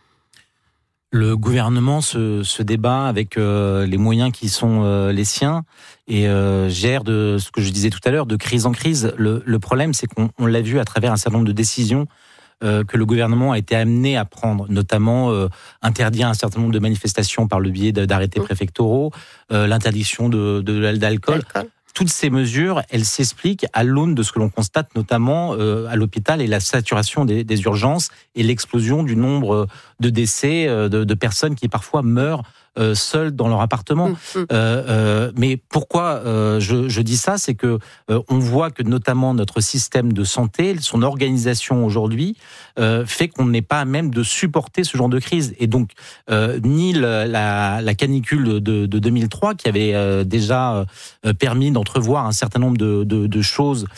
Le gouvernement se débat avec les moyens qui sont les siens et gère de ce que je disais tout à l'heure, de crise en crise. Le problème, c'est qu'on l'a vu à travers un certain nombre de décisions que le gouvernement a été amené à prendre, notamment interdire un certain nombre de manifestations par le biais d'arrêtés préfectoraux, l'interdiction d'alcool. Toutes ces mesures, elles s'expliquent à l'aune de ce que l'on constate notamment à l'hôpital et la saturation des urgences et l'explosion du nombre de décès de personnes qui parfois meurent seuls dans leur appartement. Mais pourquoi je dis ça, c'est que on voit que notamment notre système de santé, son organisation aujourd'hui, fait qu'on n'est pas à même de supporter ce genre de crise. Et donc, ni la canicule de 2003, qui avait déjà permis d'entrevoir un certain nombre de choses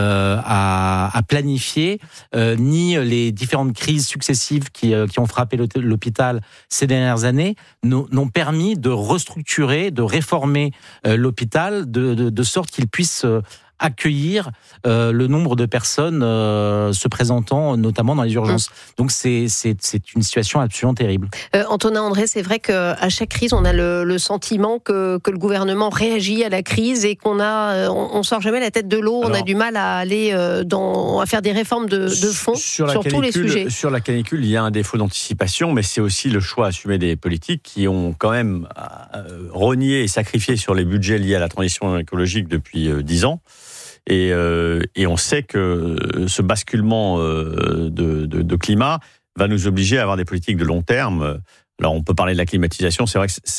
à planifier, ni les différentes crises successives qui ont frappé l'hôpital ces dernières années, n'ont permis de restructurer, de réformer l'hôpital de sorte qu'il puisse accueillir le nombre de personnes se présentant notamment dans les urgences. Donc c'est une situation absolument terrible.
Antonin André, c'est vrai qu'à chaque crise, on a le sentiment que le gouvernement réagit à la crise et on sort jamais la tête de l'eau. Alors, on a du mal à aller à faire des réformes de fond sur tous les sujets.
Sur la canicule, il y a un défaut d'anticipation, mais c'est aussi le choix assumé des politiques qui ont quand même renié et sacrifié sur les budgets liés à la transition écologique depuis 10 ans. Et on sait que ce basculement de climat va nous obliger à avoir des politiques de long terme. Alors, on peut parler de la climatisation. C'est vrai que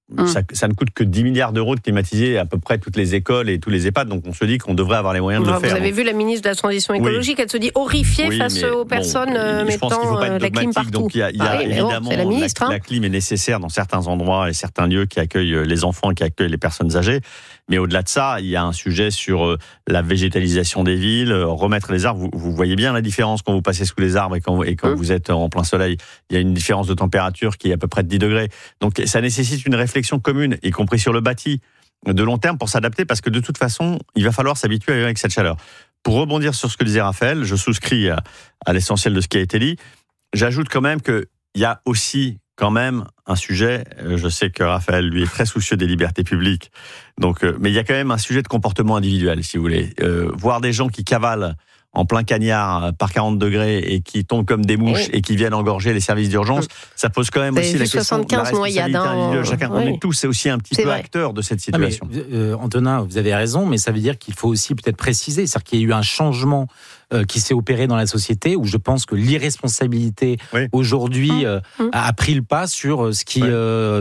ça ne coûte que 10 milliards d'euros de climatiser à peu près toutes les écoles et tous les EHPAD. Donc on se dit qu'on devrait avoir les moyens de le faire.
Vous avez vu la ministre de la Transition écologique, elle se dit horrifiée face aux personnes mettant la clim partout.
Donc il y a évidemment la clim est nécessaire dans certains endroits et certains lieux qui accueillent les enfants, qui accueillent les personnes âgées. Mais au-delà de ça, il y a un sujet sur la végétalisation des villes, remettre les arbres. Vous voyez bien la différence quand vous passez sous les arbres et quand vous êtes en plein soleil. Il y a une différence de température qui est à peu près de 10 degrés. Donc ça nécessite une réflexion commune, y compris sur le bâti, de long terme pour s'adapter, parce que de toute façon, il va falloir s'habituer à vivre avec cette chaleur. Pour rebondir sur ce que disait Raphaël, je souscris à l'essentiel de ce qui a été dit. J'ajoute quand même qu'il y a aussi quand même un sujet, je sais que Raphaël, lui, est très soucieux des libertés publiques, donc, mais il y a quand même un sujet de comportement individuel, si vous voulez. Voir des gens qui cavalent en plein cagnard par 40 degrés et qui tombent comme des mouches et qui viennent engorger les services d'urgence, ça pose quand même aussi la question de la responsabilité individuelle. Chacun, on est tous aussi un petit peu acteurs de cette situation.
Antonin, vous avez raison, mais ça veut dire qu'il faut aussi peut-être préciser, c'est-à-dire qu'il y a eu un changement qui s'est opéré dans la société, où je pense que l'irresponsabilité aujourd'hui a pris le pas sur ce qui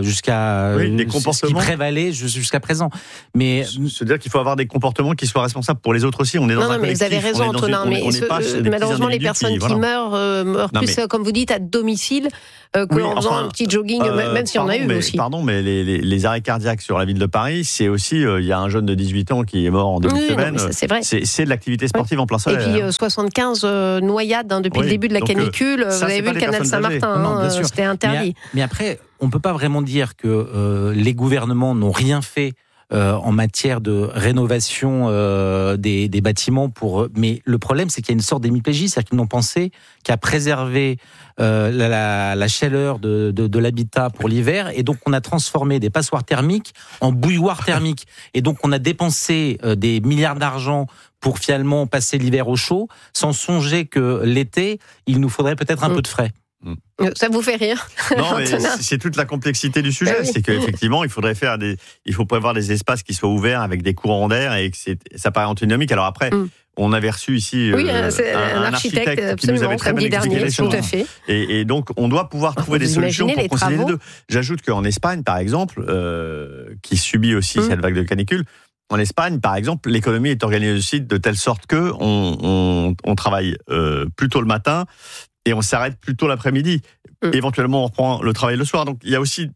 ce qui prévalait jusqu'à présent. Mais
c'est-à-dire qu'il faut avoir des comportements qui soient responsables pour les autres aussi. On est dans un collectif.
Vous avez raison, Antonin, mais malheureusement les personnes qui meurent plus, comme vous dites, à domicile qu'en faisant un petit jogging, même s'il y en a eu aussi.
Pardon, mais les arrêts cardiaques sur la ville de Paris, c'est aussi, il y a un jeune de 18 ans qui est mort en début de semaine.
C'est vrai.
C'est de l'activité sportive en plein soleil.
Et puis 75 noyades depuis le début de la canicule. Vous avez vu le canal Saint-Martin, c'était interdit.
Mais après, on ne peut pas vraiment dire que les gouvernements n'ont rien fait en matière de rénovation des bâtiments. Mais le problème, c'est qu'il y a une sorte d'hémiplégie, c'est-à-dire qu'ils n'ont pensé qu'à préserver la chaleur de l'habitat pour l'hiver, et donc on a transformé des passoires thermiques en bouilloires thermiques. Et donc on a dépensé des milliards d'argent pour finalement passer l'hiver au chaud, sans songer que l'été, il nous faudrait peut-être un peu de frais.
Ça vous fait rire?
Non, mais c'est toute la complexité du sujet. C'est qu'effectivement, il faut prévoir des espaces qui soient ouverts avec des courants d'air et que ça paraît antinomique. Alors après, on avait reçu ici un architecte qui nous avait très bien expliqué les choses. Et donc, on doit pouvoir trouver des solutions pour concilier les deux. J'ajoute qu'en Espagne, par exemple, qui subit aussi cette vague de canicule, en Espagne, par exemple, l'économie est organisée aussi de telle sorte que on travaille plus tôt le matin et on s'arrête plus tôt l'après-midi. Éventuellement, on reprend le travail le soir. Donc, il y a aussi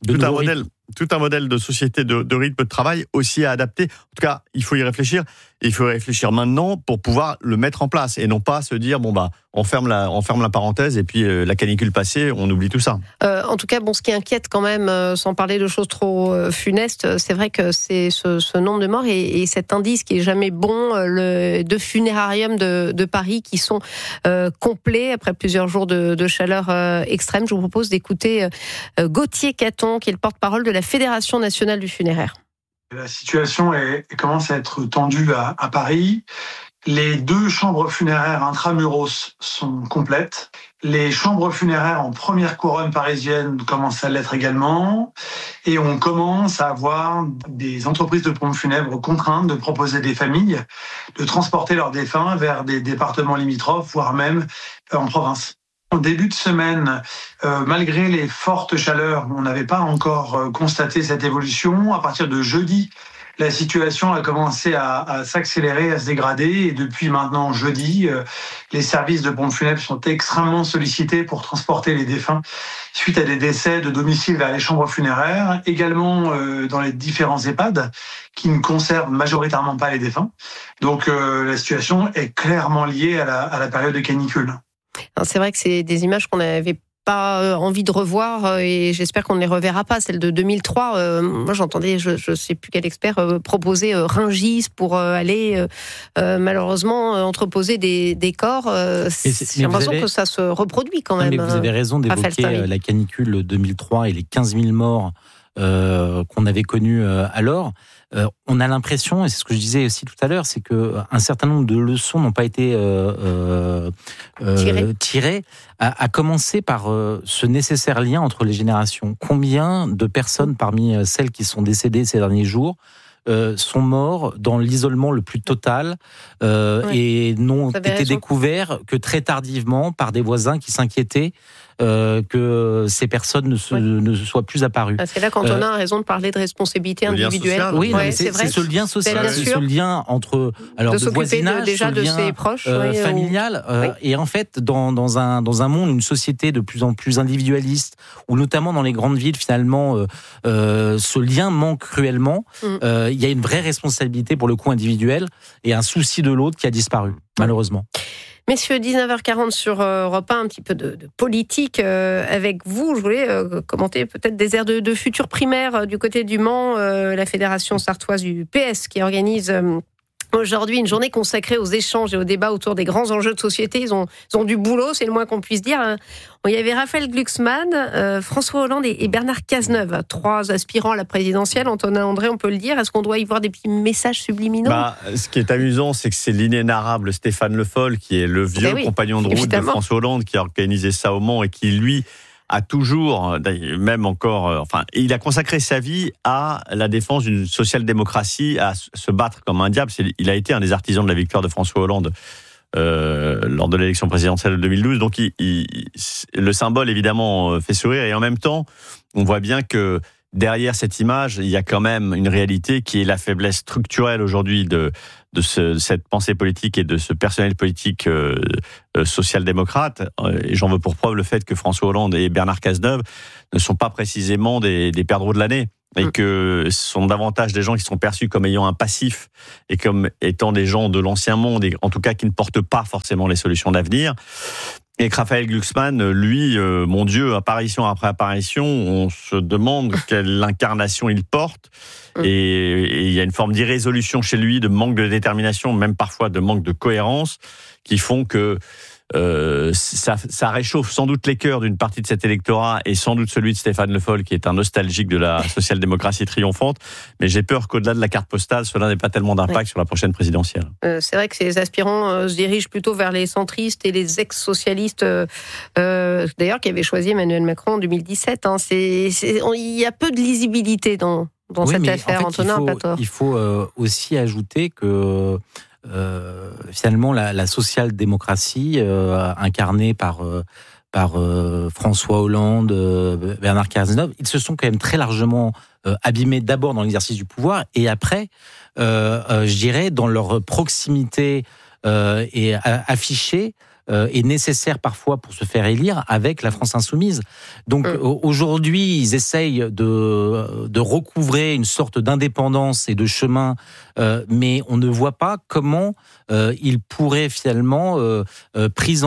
tout un modèle de société, de rythme de travail aussi à adapter. En tout cas, il faut y réfléchir. Et il faut y réfléchir maintenant pour pouvoir le mettre en place et non pas se dire on ferme la parenthèse et puis la canicule passée, on oublie tout ça.
En tout cas, ce qui inquiète quand même, sans parler de choses trop funestes, c'est vrai que c'est ce nombre de morts et cet indice qui est jamais bon, de funérariums de Paris qui sont complets après plusieurs jours de chaleur extrême. Je vous propose d'écouter Gauthier Caton, qui est le porte-parole de la Fédération nationale du funéraire.
La situation commence à être tendue à Paris. Les 2 chambres funéraires intramuros sont complètes. Les chambres funéraires en première couronne parisienne commencent à l'être également. Et on commence à avoir des entreprises de pompes funèbres contraintes de proposer des familles de transporter leurs défunts vers des départements limitrophes, voire même en province. En début de semaine, malgré les fortes chaleurs, on n'avait pas encore constaté cette évolution. À partir de jeudi, la situation a commencé à s'accélérer, à se dégrader. Et depuis maintenant jeudi, les services de pompes funèbres sont extrêmement sollicités pour transporter les défunts suite à des décès de domicile vers les chambres funéraires. Également dans les différents EHPAD qui ne conservent majoritairement pas les défunts. Donc la situation est clairement liée à la période de canicule.
Alors, c'est vrai que c'est des images qu'on n'avait pas envie de revoir et j'espère qu'on ne les reverra pas. Celle de 2003, moi j'entendais, je ne sais plus quel expert, proposer Rungis pour aller malheureusement entreposer des corps. J'ai l'impression que ça se reproduit quand même.
Mais vous avez raison d'évoquer la canicule 2003 et les 15 000 morts qu'on avait connus alors. On a l'impression, et c'est ce que je disais aussi tout à l'heure, c'est qu'un certain nombre de leçons n'ont pas été tirées, à commencer par ce nécessaire lien entre les générations. Combien de personnes parmi celles qui sont décédées ces derniers jours sont morts dans l'isolement le plus total et n'ont été découverts que très tardivement par des voisins qui s'inquiétaient que ces personnes ne soient plus apparues.
C'est là qu'Antonin a raison de parler de responsabilité individuelle.
Oui, c'est ce lien social, c'est ce lien entre de voisinage, déjà de ses proches, familial. Et en fait, dans un monde, une société de plus en plus individualiste, où notamment dans les grandes villes, finalement, ce lien manque cruellement. Il y a une vraie responsabilité pour le coup individuel et un souci de l'autre qui a disparu, malheureusement.
Messieurs, 19h40 sur Europe 1, un petit peu de politique avec vous. Je voulais commenter peut-être des aires de futures primaires du côté du Mans, la Fédération sartoise du PS qui organise aujourd'hui une journée consacrée aux échanges et aux débats autour des grands enjeux de société. Ils ont du boulot, c'est le moins qu'on puisse dire. Il y avait Raphaël Glucksmann, François Hollande et Bernard Cazeneuve, 3 aspirants à la présidentielle. Antonin André, on peut le dire. Est-ce qu'on doit y voir des petits messages subliminaux ?
Ce qui est amusant, c'est que c'est l'inénarrable Stéphane Le Foll, qui est le vieux compagnon de route de François Hollande, qui a organisé ça au Mans et qui, lui, a toujours, même encore, il a consacré sa vie à la défense d'une social-démocratie, à se battre comme un diable. Il a été un des artisans de la victoire de François Hollande lors de l'élection présidentielle de 2012. Donc, le symbole, évidemment, fait sourire. Et en même temps, on voit bien que derrière cette image, il y a quand même une réalité qui est la faiblesse structurelle aujourd'hui de cette pensée politique et de ce personnel politique social-démocrate. Et j'en veux pour preuve le fait que François Hollande et Bernard Cazeneuve ne sont pas précisément des perdreaux de l'année. Et que ce sont davantage des gens qui sont perçus comme ayant un passif et comme étant des gens de l'ancien monde, et en tout cas qui ne portent pas forcément les solutions d'avenir. Et que Raphaël Glucksmann, lui, mon Dieu, apparition après apparition, on se demande quelle incarnation il porte. Et il y a une forme d'irrésolution chez lui, de manque de détermination, même parfois de manque de cohérence, qui font que ça réchauffe sans doute les cœurs d'une partie de cet électorat et sans doute celui de Stéphane Le Foll, qui est un nostalgique de la social-démocratie triomphante. Mais j'ai peur qu'au-delà de la carte postale, cela n'ait pas tellement d'impact sur la prochaine présidentielle.
C'est vrai que ces aspirants se dirigent plutôt vers les centristes et les ex-socialistes, d'ailleurs, qui avaient choisi Emmanuel Macron en 2017. Il y a peu de lisibilité dans cette affaire, Antonin n'a pas tort.
Il faut aussi ajouter que finalement la social-démocratie incarnée par François Hollande, Bernard Cazeneuve, ils se sont quand même très largement abîmés d'abord dans l'exercice du pouvoir et après, je dirais, dans leur proximité et affichée est nécessaire parfois pour se faire élire avec la France insoumise. Donc aujourd'hui, ils essayent de recouvrer une sorte d'indépendance et de chemin, mais on ne voit pas comment ils pourraient finalement, pris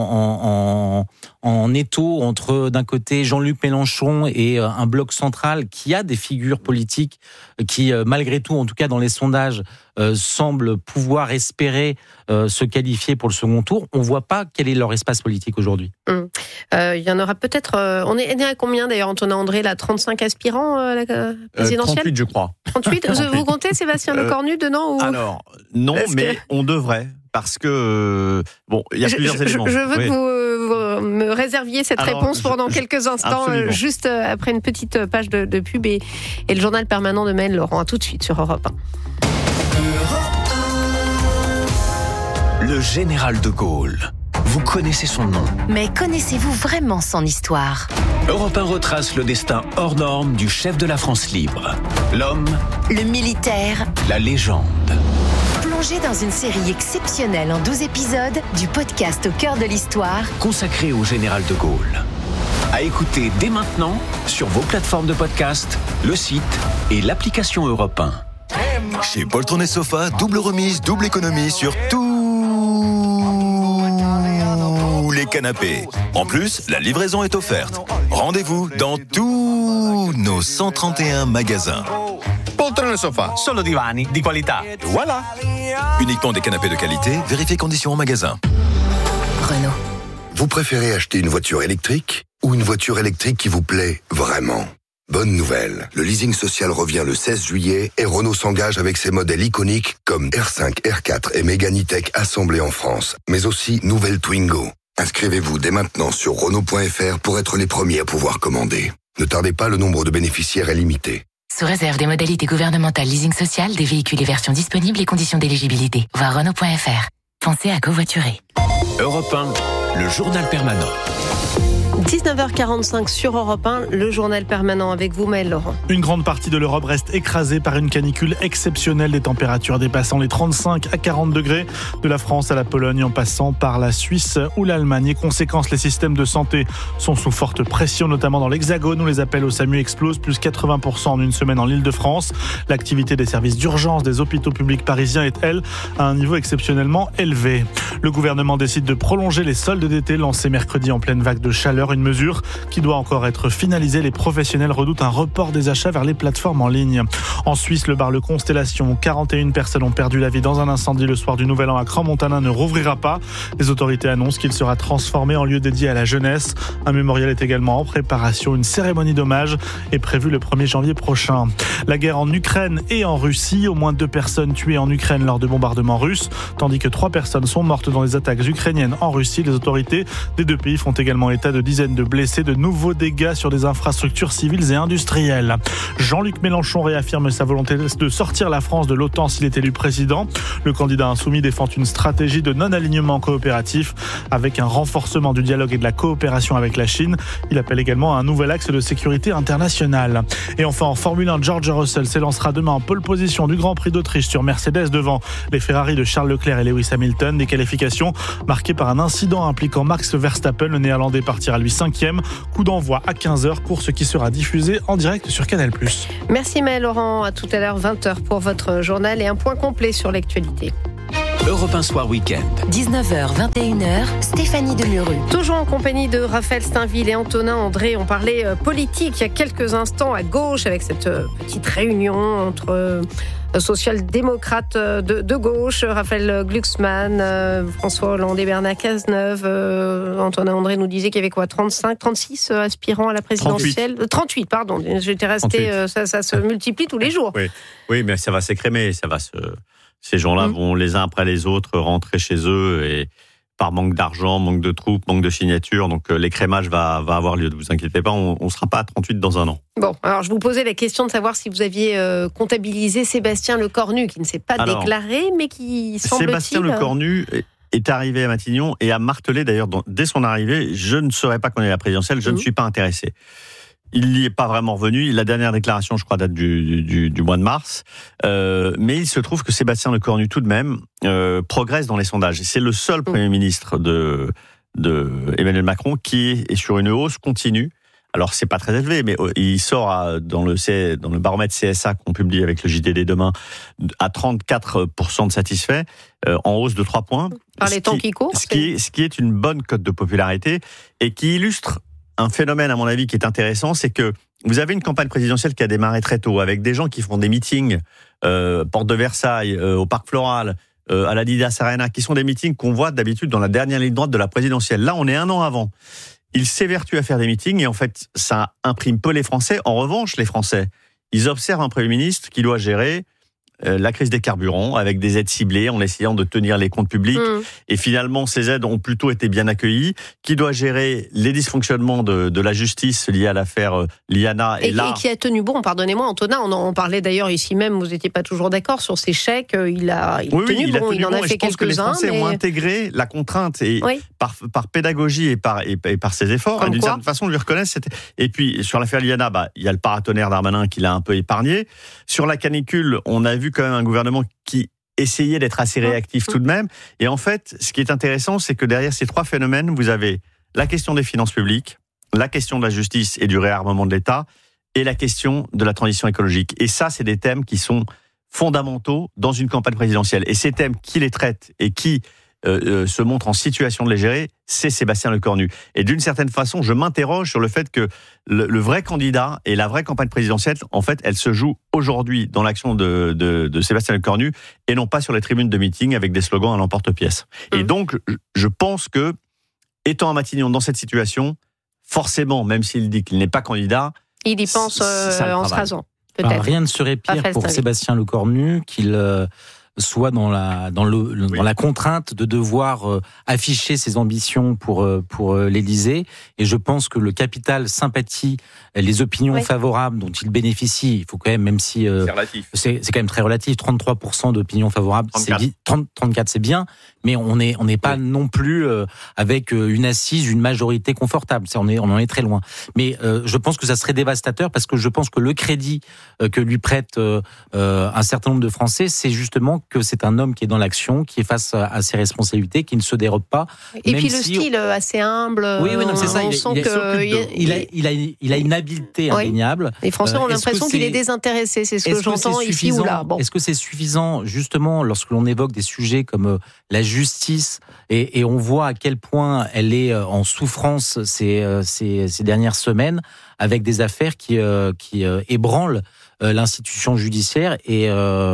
en étau entre d'un côté Jean-Luc Mélenchon et un bloc central qui a des figures politiques qui, malgré tout, en tout cas dans les sondages, semblent pouvoir espérer se qualifier pour le second tour. On ne voit pas quel est leur espace politique aujourd'hui.
Il y en aura peut-être... on est à combien d'ailleurs, Antonin André, là, 35 aspirants à la présidentielle
38, je crois.
38 Vous comptez Sébastien Lecornu dedans ou...
Alors, non, mais on devrait. Parce que, il y a plusieurs éléments.
Je veux que vous me réserviez cette réponse pendant quelques instants, juste après une petite page de pub et le journal permanent de Maëlle Laurent. À tout de suite sur Europe
1. Le général de Gaulle. Vous connaissez son nom.
Mais connaissez-vous vraiment son histoire ?
Europe 1 retrace le destin hors norme du chef de la France libre. L'homme,
le militaire,
la légende.
Plongé dans une série exceptionnelle en 12 épisodes du podcast Au cœur de l'histoire,
consacré au général de Gaulle. À écouter dès maintenant sur vos plateformes de podcast, le site et l'application Europe 1.
Chez Poltron & Sofa, double remise, double économie sur tous les canapés. En plus, la livraison est offerte. Rendez-vous dans tous nos 131 magasins.
Poltron & Sofa, solo divani di qualità. Voilà.
Uniquement des canapés de qualité, vérifiez conditions en magasin.
Renault.
Vous préférez acheter une voiture électrique ou une voiture électrique qui vous plaît vraiment ? Bonne nouvelle, le leasing social revient le 16 juillet et Renault s'engage avec ses modèles iconiques comme R5, R4 et Mégane E-Tech assemblés en France, mais aussi nouvelle Twingo. Inscrivez-vous dès maintenant sur Renault.fr pour être les premiers à pouvoir commander. Ne tardez pas, le nombre de bénéficiaires est limité.
Sous réserve des modalités gouvernementales leasing social, des véhicules et versions disponibles et conditions d'éligibilité. Voir Renault.fr. Pensez à covoiturer.
Europe 1, le journal permanent.
19h45 sur Europe 1, le journal permanent avec vous, Maël Laurent.
Une grande partie de l'Europe reste écrasée par une canicule exceptionnelle, des températures dépassant les 35 à 40 degrés, de la France à la Pologne en passant par la Suisse ou l'Allemagne. Et conséquence, les systèmes de santé sont sous forte pression, notamment dans l'Hexagone où les appels au SAMU explosent, plus 80% en une semaine en Île-de-France. L'activité des services d'urgence des hôpitaux publics parisiens est, elle, à un niveau exceptionnellement élevé. Le gouvernement décide de prolonger les soldes d'été lancés mercredi en pleine vague de chaleur, une mesure qui doit encore être finalisée. Les professionnels redoutent un report des achats vers les plateformes en ligne. En Suisse, le bar Le Constellation, où 41 personnes ont perdu la vie dans un incendie le soir du Nouvel An à Crans-Montana, ne rouvrira pas. Les autorités annoncent qu'il sera transformé en lieu dédié à la jeunesse. Un mémorial est également en préparation. Une cérémonie d'hommage est prévue le 1er janvier prochain. La guerre en Ukraine et en Russie. Au moins 2 personnes tuées en Ukraine lors de bombardements russes, tandis que 3 personnes sont mortes dans les attaques ukrainiennes en Russie. Les autorités des deux pays font également état de dizaines de blessés, de nouveaux dégâts sur des infrastructures civiles et industrielles. Jean-Luc Mélenchon réaffirme sa volonté de sortir la France de l'OTAN s'il est élu président. Le candidat insoumis défend une stratégie de non-alignement coopératif avec un renforcement du dialogue et de la coopération avec la Chine. Il appelle également à un nouvel axe de sécurité internationale. Et enfin, en Formule 1, George Russell s'élancera demain en pole position du Grand Prix d'Autriche sur Mercedes devant les Ferrari de Charles Leclerc et Lewis Hamilton. Des qualifications marquées par un incident impliquant Max Verstappen. Le Néerlandais partira lui 5e. Coup d'envoi à 15h, course qui sera diffusée en direct sur Canal+.
Merci Maël Laurent, à tout à l'heure 20h pour votre journal et un point complet sur l'actualité.
Europe 1 Soir Week-end.
19h, 21h, Stéphanie Demuru.
Toujours en compagnie de Raphaël Steinville et Antonin André. On parlait politique il y a quelques instants à gauche avec cette petite réunion entre social-démocrates de gauche, Raphaël Glucksmann, François Hollande et Bernard Cazeneuve. Antonin André nous disait qu'il y avait quoi, 36 aspirants à la présidentielle. 38, pardon. J'étais resté, ça se multiplie tous les jours.
Oui, mais ça va s'écrémer, ces gens-là vont les uns après les autres rentrer chez eux et par manque d'argent, manque de troupes, manque de signatures. Donc l'écrémage va avoir lieu. Ne vous inquiétez pas, on ne sera pas à 38 dans un an.
Bon, alors je vous posais la question de savoir si vous aviez comptabilisé Sébastien Lecornu, qui ne s'est pas déclaré, mais qui semble-t-il...
Sébastien Lecornu est arrivé à Matignon et a martelé d'ailleurs dès son arrivée, je ne serais pas candidat à la présidentielle, je ne suis pas intéressé. Il n'y est pas vraiment revenu. La dernière déclaration, je crois, date du mois de mars. Mais il se trouve que Sébastien Lecornu, tout de même, progresse dans les sondages. C'est le seul Premier ministre de Emmanuel Macron qui est sur une hausse continue. Alors, c'est pas très élevé, mais il sort dans le baromètre CSA qu'on publie avec le JDD demain à 34% de satisfaits, en hausse de 3 points.
Par les temps qui courent.
Ce qui est une bonne cote de popularité et qui illustre un phénomène, à mon avis, qui est intéressant, c'est que vous avez une campagne présidentielle qui a démarré très tôt, avec des gens qui font des meetings, porte de Versailles, au Parc Floral, à l'Adidas Arena, qui sont des meetings qu'on voit d'habitude dans la dernière ligne droite de la présidentielle. Là, on est 1 an avant. Il s'évertue à faire des meetings et en fait, ça imprime peu les Français. En revanche, les Français, ils observent un Premier ministre qui doit gérer la crise des carburants avec des aides ciblées en essayant de tenir les comptes publics. Et finalement, ces aides ont plutôt été bien accueillies. Qui doit gérer les dysfonctionnements de la justice liés à l'affaire Liana.
Et qui a tenu bon, pardonnez-moi Antonin, on en parlait d'ailleurs ici même, vous n'étiez pas toujours d'accord sur ces chèques. Il a tenu bon, il en a fait quelques-uns. Je pense que les Français ont intégré
la contrainte et par pédagogie et par ses efforts. Et d'une certaine façon, lui reconnaissent. Et puis, sur l'affaire Liana, il y a le paratonnerre Darmanin qui l'a un peu épargné. Sur la canicule, on a vu quand même un gouvernement qui essayait d'être assez réactif tout de même. Et en fait, ce qui est intéressant, c'est que derrière ces 3 phénomènes, vous avez la question des finances publiques, la question de la justice et du réarmement de l'État, et la question de la transition écologique. Et ça, c'est des thèmes qui sont fondamentaux dans une campagne présidentielle. Et ces thèmes qui les traitent et qui se montre en situation de les gérer, c'est Sébastien Lecornu. Et d'une certaine façon, je m'interroge sur le fait que le vrai candidat et la vraie campagne présidentielle, en fait, elle se joue aujourd'hui dans l'action de Sébastien Lecornu et non pas sur les tribunes de meeting avec des slogans à l'emporte-pièce. Et donc, je pense que, étant à Matignon dans cette situation, forcément, même s'il dit qu'il n'est pas candidat,
il y pense en se rasant.
Rien ne serait pire pour Sébastien Lecornu qu'il soit dans la contrainte de devoir afficher ses ambitions pour l'Élysée. Et je pense que le capital sympathie, les opinions favorables dont il bénéficie, il faut quand même si c'est quand même très relatif, 33% d'opinions favorables, 34 c'est bien, mais on n'est pas non plus avec une assise, une majorité confortable. On en est très loin. Mais je pense que ça serait dévastateur parce que je pense que le crédit que lui prête un certain nombre de Français, c'est justement que c'est un homme qui est dans l'action, qui est face à ses responsabilités, qui ne se dérobe pas.
Et puis le style assez humble.
Oui, non, c'est ça. Il a une habileté indéniable.
Les Français ont l'impression qu'il est désintéressé. C'est ce que j'entends ici ou là.
Est-ce que c'est suffisant, justement, lorsque l'on évoque des sujets comme la justice, et on voit à quel point elle est en souffrance ces dernières semaines, avec des affaires qui ébranlent l'institution judiciaire, et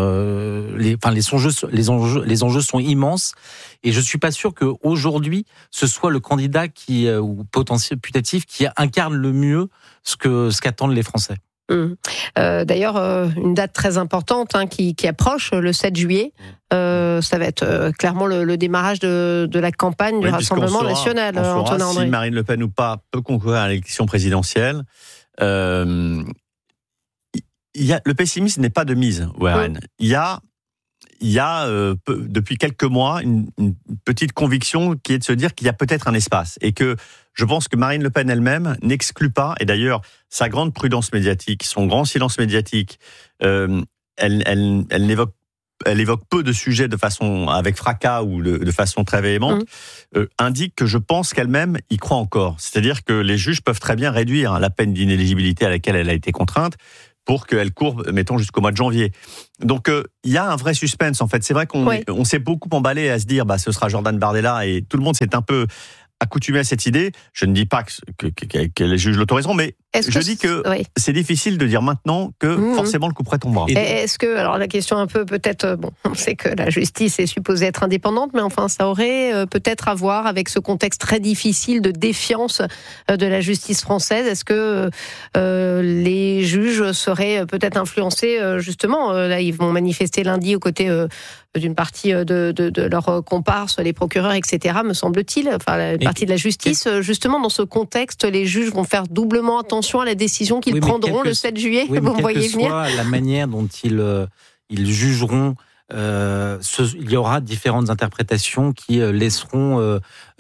les enjeux sont immenses, et je suis pas sûr qu'aujourd'hui ce soit le candidat ou potentiel putatif qui incarne le mieux ce qu'attendent les Français.
D'ailleurs, une date très importante qui approche, le 7 juillet. Ça va être clairement le démarrage de la campagne du Rassemblement national.
Antonin André. Si Marine Le Pen ou pas peut concourir à l'élection présidentielle. Le pessimisme n'est pas de mise, Warren. Il y a depuis quelques mois une petite conviction qui est de se dire qu'il y a peut-être un espace, et que je pense que Marine Le Pen elle-même n'exclut pas, et d'ailleurs sa grande prudence médiatique, son grand silence médiatique, elle évoque peu de sujets de façon avec fracas ou de façon très véhémente, indique que je pense qu'elle-même y croit encore. C'est-à-dire que les juges peuvent très bien réduire la peine d'inéligibilité à laquelle elle a été contrainte pour qu'elle court, mettons, jusqu'au mois de janvier. Donc, il y a un vrai suspense, en fait. C'est vrai qu'on s'est beaucoup emballé à se dire, ce sera Jordan Bardella, et tout le monde s'est un peu accoutumé à cette idée. Je ne dis pas que les juges l'autoriseront, mais je dis que c'est difficile de dire maintenant que forcément le coup près tombera.
Est-ce que, alors la question un peu peut-être, on sait que la justice est supposée être indépendante, mais enfin ça aurait peut-être à voir avec ce contexte très difficile de défiance de la justice française. Est-ce que les juges seraient peut-être influencés justement, là ils vont manifester lundi aux côtés d'une partie de leurs comparses, les procureurs, etc., me semble-t-il, enfin la partie de la justice, justement dans ce contexte, les juges vont faire doublement attention à la décision qu'ils prendront le 7 juillet, vous me voyez venir.
Soit la manière dont ils jugeront, il y aura différentes interprétations qui laisseront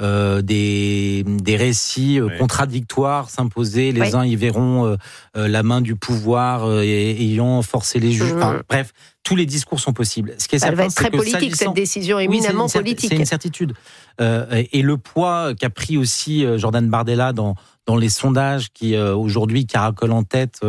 des récits contradictoires s'imposer. Les uns y verront la main du pouvoir ayant forcé les juges. Enfin, bref, tous les discours sont possibles. Ce qui est certain,
va être très politique, cette décision, éminemment politique.
C'est une certitude. Et le poids qu'a pris aussi Jordan Bardella dans les sondages qui aujourd'hui caracolent en tête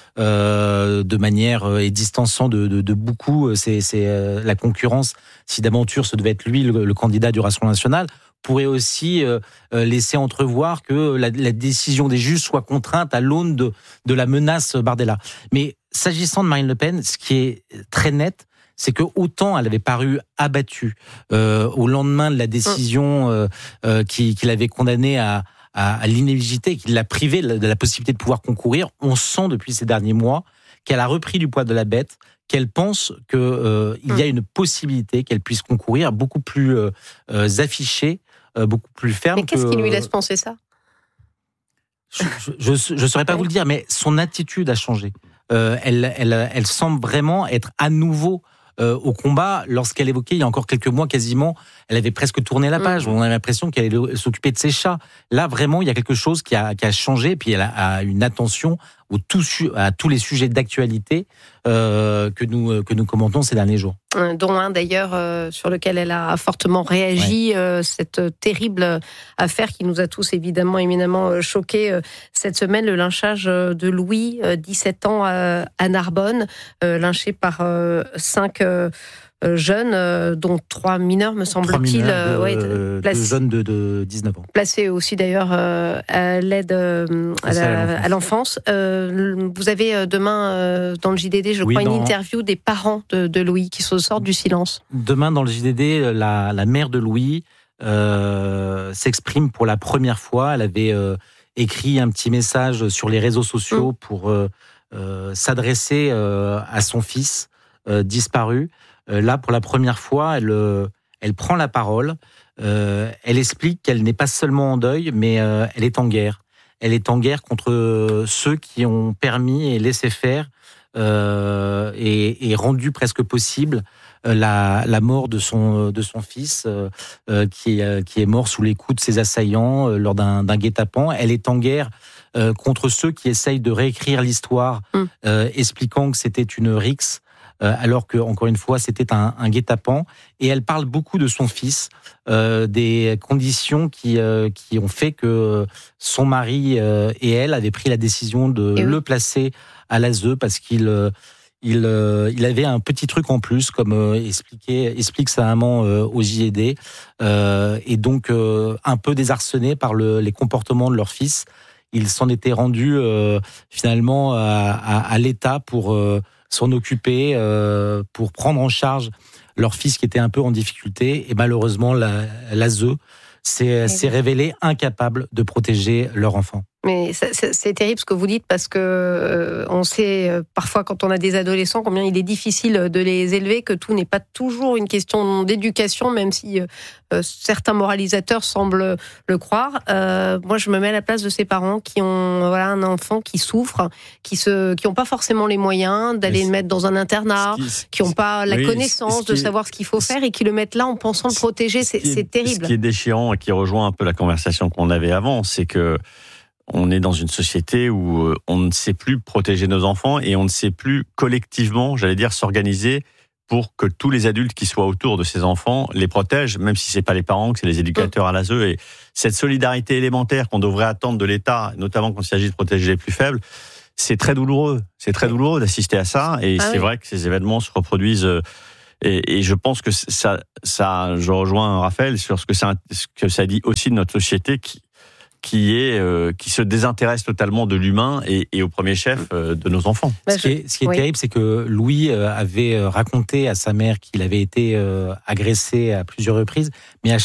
de manière et distançant de beaucoup, c'est la concurrence. Si d'aventure ce devait être lui le candidat du Rassemblement national, pourrait aussi laisser entrevoir que la décision des juges soit contrainte à l'aune de la menace Bardella. Mais s'agissant de Marine Le Pen, ce qui est très net, c'est que autant elle avait paru abattue au lendemain de la décision qui l'avait condamnée à l'inéligibilité, qui l'a privée de la possibilité de pouvoir concourir, on sent depuis ces derniers mois qu'elle a repris du poil de la bête, qu'elle pense qu'il y a une possibilité qu'elle puisse concourir beaucoup plus affichée, beaucoup plus ferme.
Mais qu'est-ce qui lui laisse penser ça ?
Je ne saurais pas vous le dire, mais son attitude a changé. Elle semble vraiment être à nouveau au combat. Lorsqu'elle évoquait il y a encore quelques mois quasiment, elle avait presque tourné la page. On a l'impression qu'elle allait s'occuper de ses chats. Là, vraiment, il y a quelque chose qui a changé. Et puis elle a une attention à tous les sujets d'actualité que nous commentons ces derniers jours.
Dont un d'ailleurs sur lequel elle a fortement réagi, cette terrible affaire qui nous a tous éminemment choqués cette semaine, le lynchage de Louis, 17 ans à Narbonne, lynché par 5 jeunes, dont 3 mineurs, me semble-t-il.
2 jeunes de 19 ans.
Placés aussi d'ailleurs à l'aide à l'enfance. Vous avez demain dans le JDD, je crois, une interview des parents de Louis qui sortent du silence.
Demain dans le JDD, la mère de Louis s'exprime pour la première fois. Elle avait écrit un petit message sur les réseaux sociaux pour s'adresser à son fils disparu. Là, pour la première fois, elle prend la parole. Elle explique qu'elle n'est pas seulement en deuil, mais elle est en guerre. Elle est en guerre contre ceux qui ont permis et laissé faire et rendu presque possible la mort de son fils qui est mort sous les coups de ses assaillants lors d'un guet-apens. Elle est en guerre contre ceux qui essayent de réécrire l'histoire, expliquant que c'était une rixe, alors que, encore une fois, c'était un guet-apens. Et elle parle beaucoup de son fils, des conditions qui ont fait que son mari et elle avaient pris la décision de le placer à l'ASE parce qu'il avait un petit truc en plus, comme explique sa maman au JED, et donc un peu désarçonné par les comportements de leur fils. Ils s'en étaient rendus finalement à l'État pour s'en occuper, pour prendre en charge leur fils qui était un peu en difficulté. Et malheureusement, l'ASE s'est révélé incapable de protéger leur enfant.
Mais c'est terrible ce que vous dites parce que on sait parfois quand on a des adolescents combien il est difficile de les élever, que tout n'est pas toujours une question d'éducation, même si certains moralisateurs semblent le croire. Moi, je me mets à la place de ces parents qui ont un enfant qui souffre, qui n'ont pas forcément les moyens d'aller le mettre dans un internat, qui n'ont pas la connaissance de savoir ce qu'il faut faire et qui le mettent là en pensant le protéger. C'est terrible.
Ce qui est déchirant et qui rejoint un peu la conversation qu'on avait avant, c'est que on est dans une société où on ne sait plus protéger nos enfants et on ne sait plus collectivement, s'organiser pour que tous les adultes qui soient autour de ces enfants les protègent, même si c'est pas les parents, que c'est les éducateurs à l'ASE. Et cette solidarité élémentaire qu'on devrait attendre de l'État, notamment quand il s'agit de protéger les plus faibles, c'est très douloureux. C'est très douloureux d'assister à ça. Et c'est vrai que ces événements se reproduisent. Et je pense que ça, je rejoins Raphaël sur ce que ça dit aussi de notre société qui se désintéresse totalement de l'humain et au premier chef de nos enfants.
Ce qui est terrible, c'est que Louis avait raconté à sa mère qu'il avait été agressé à plusieurs reprises, mais à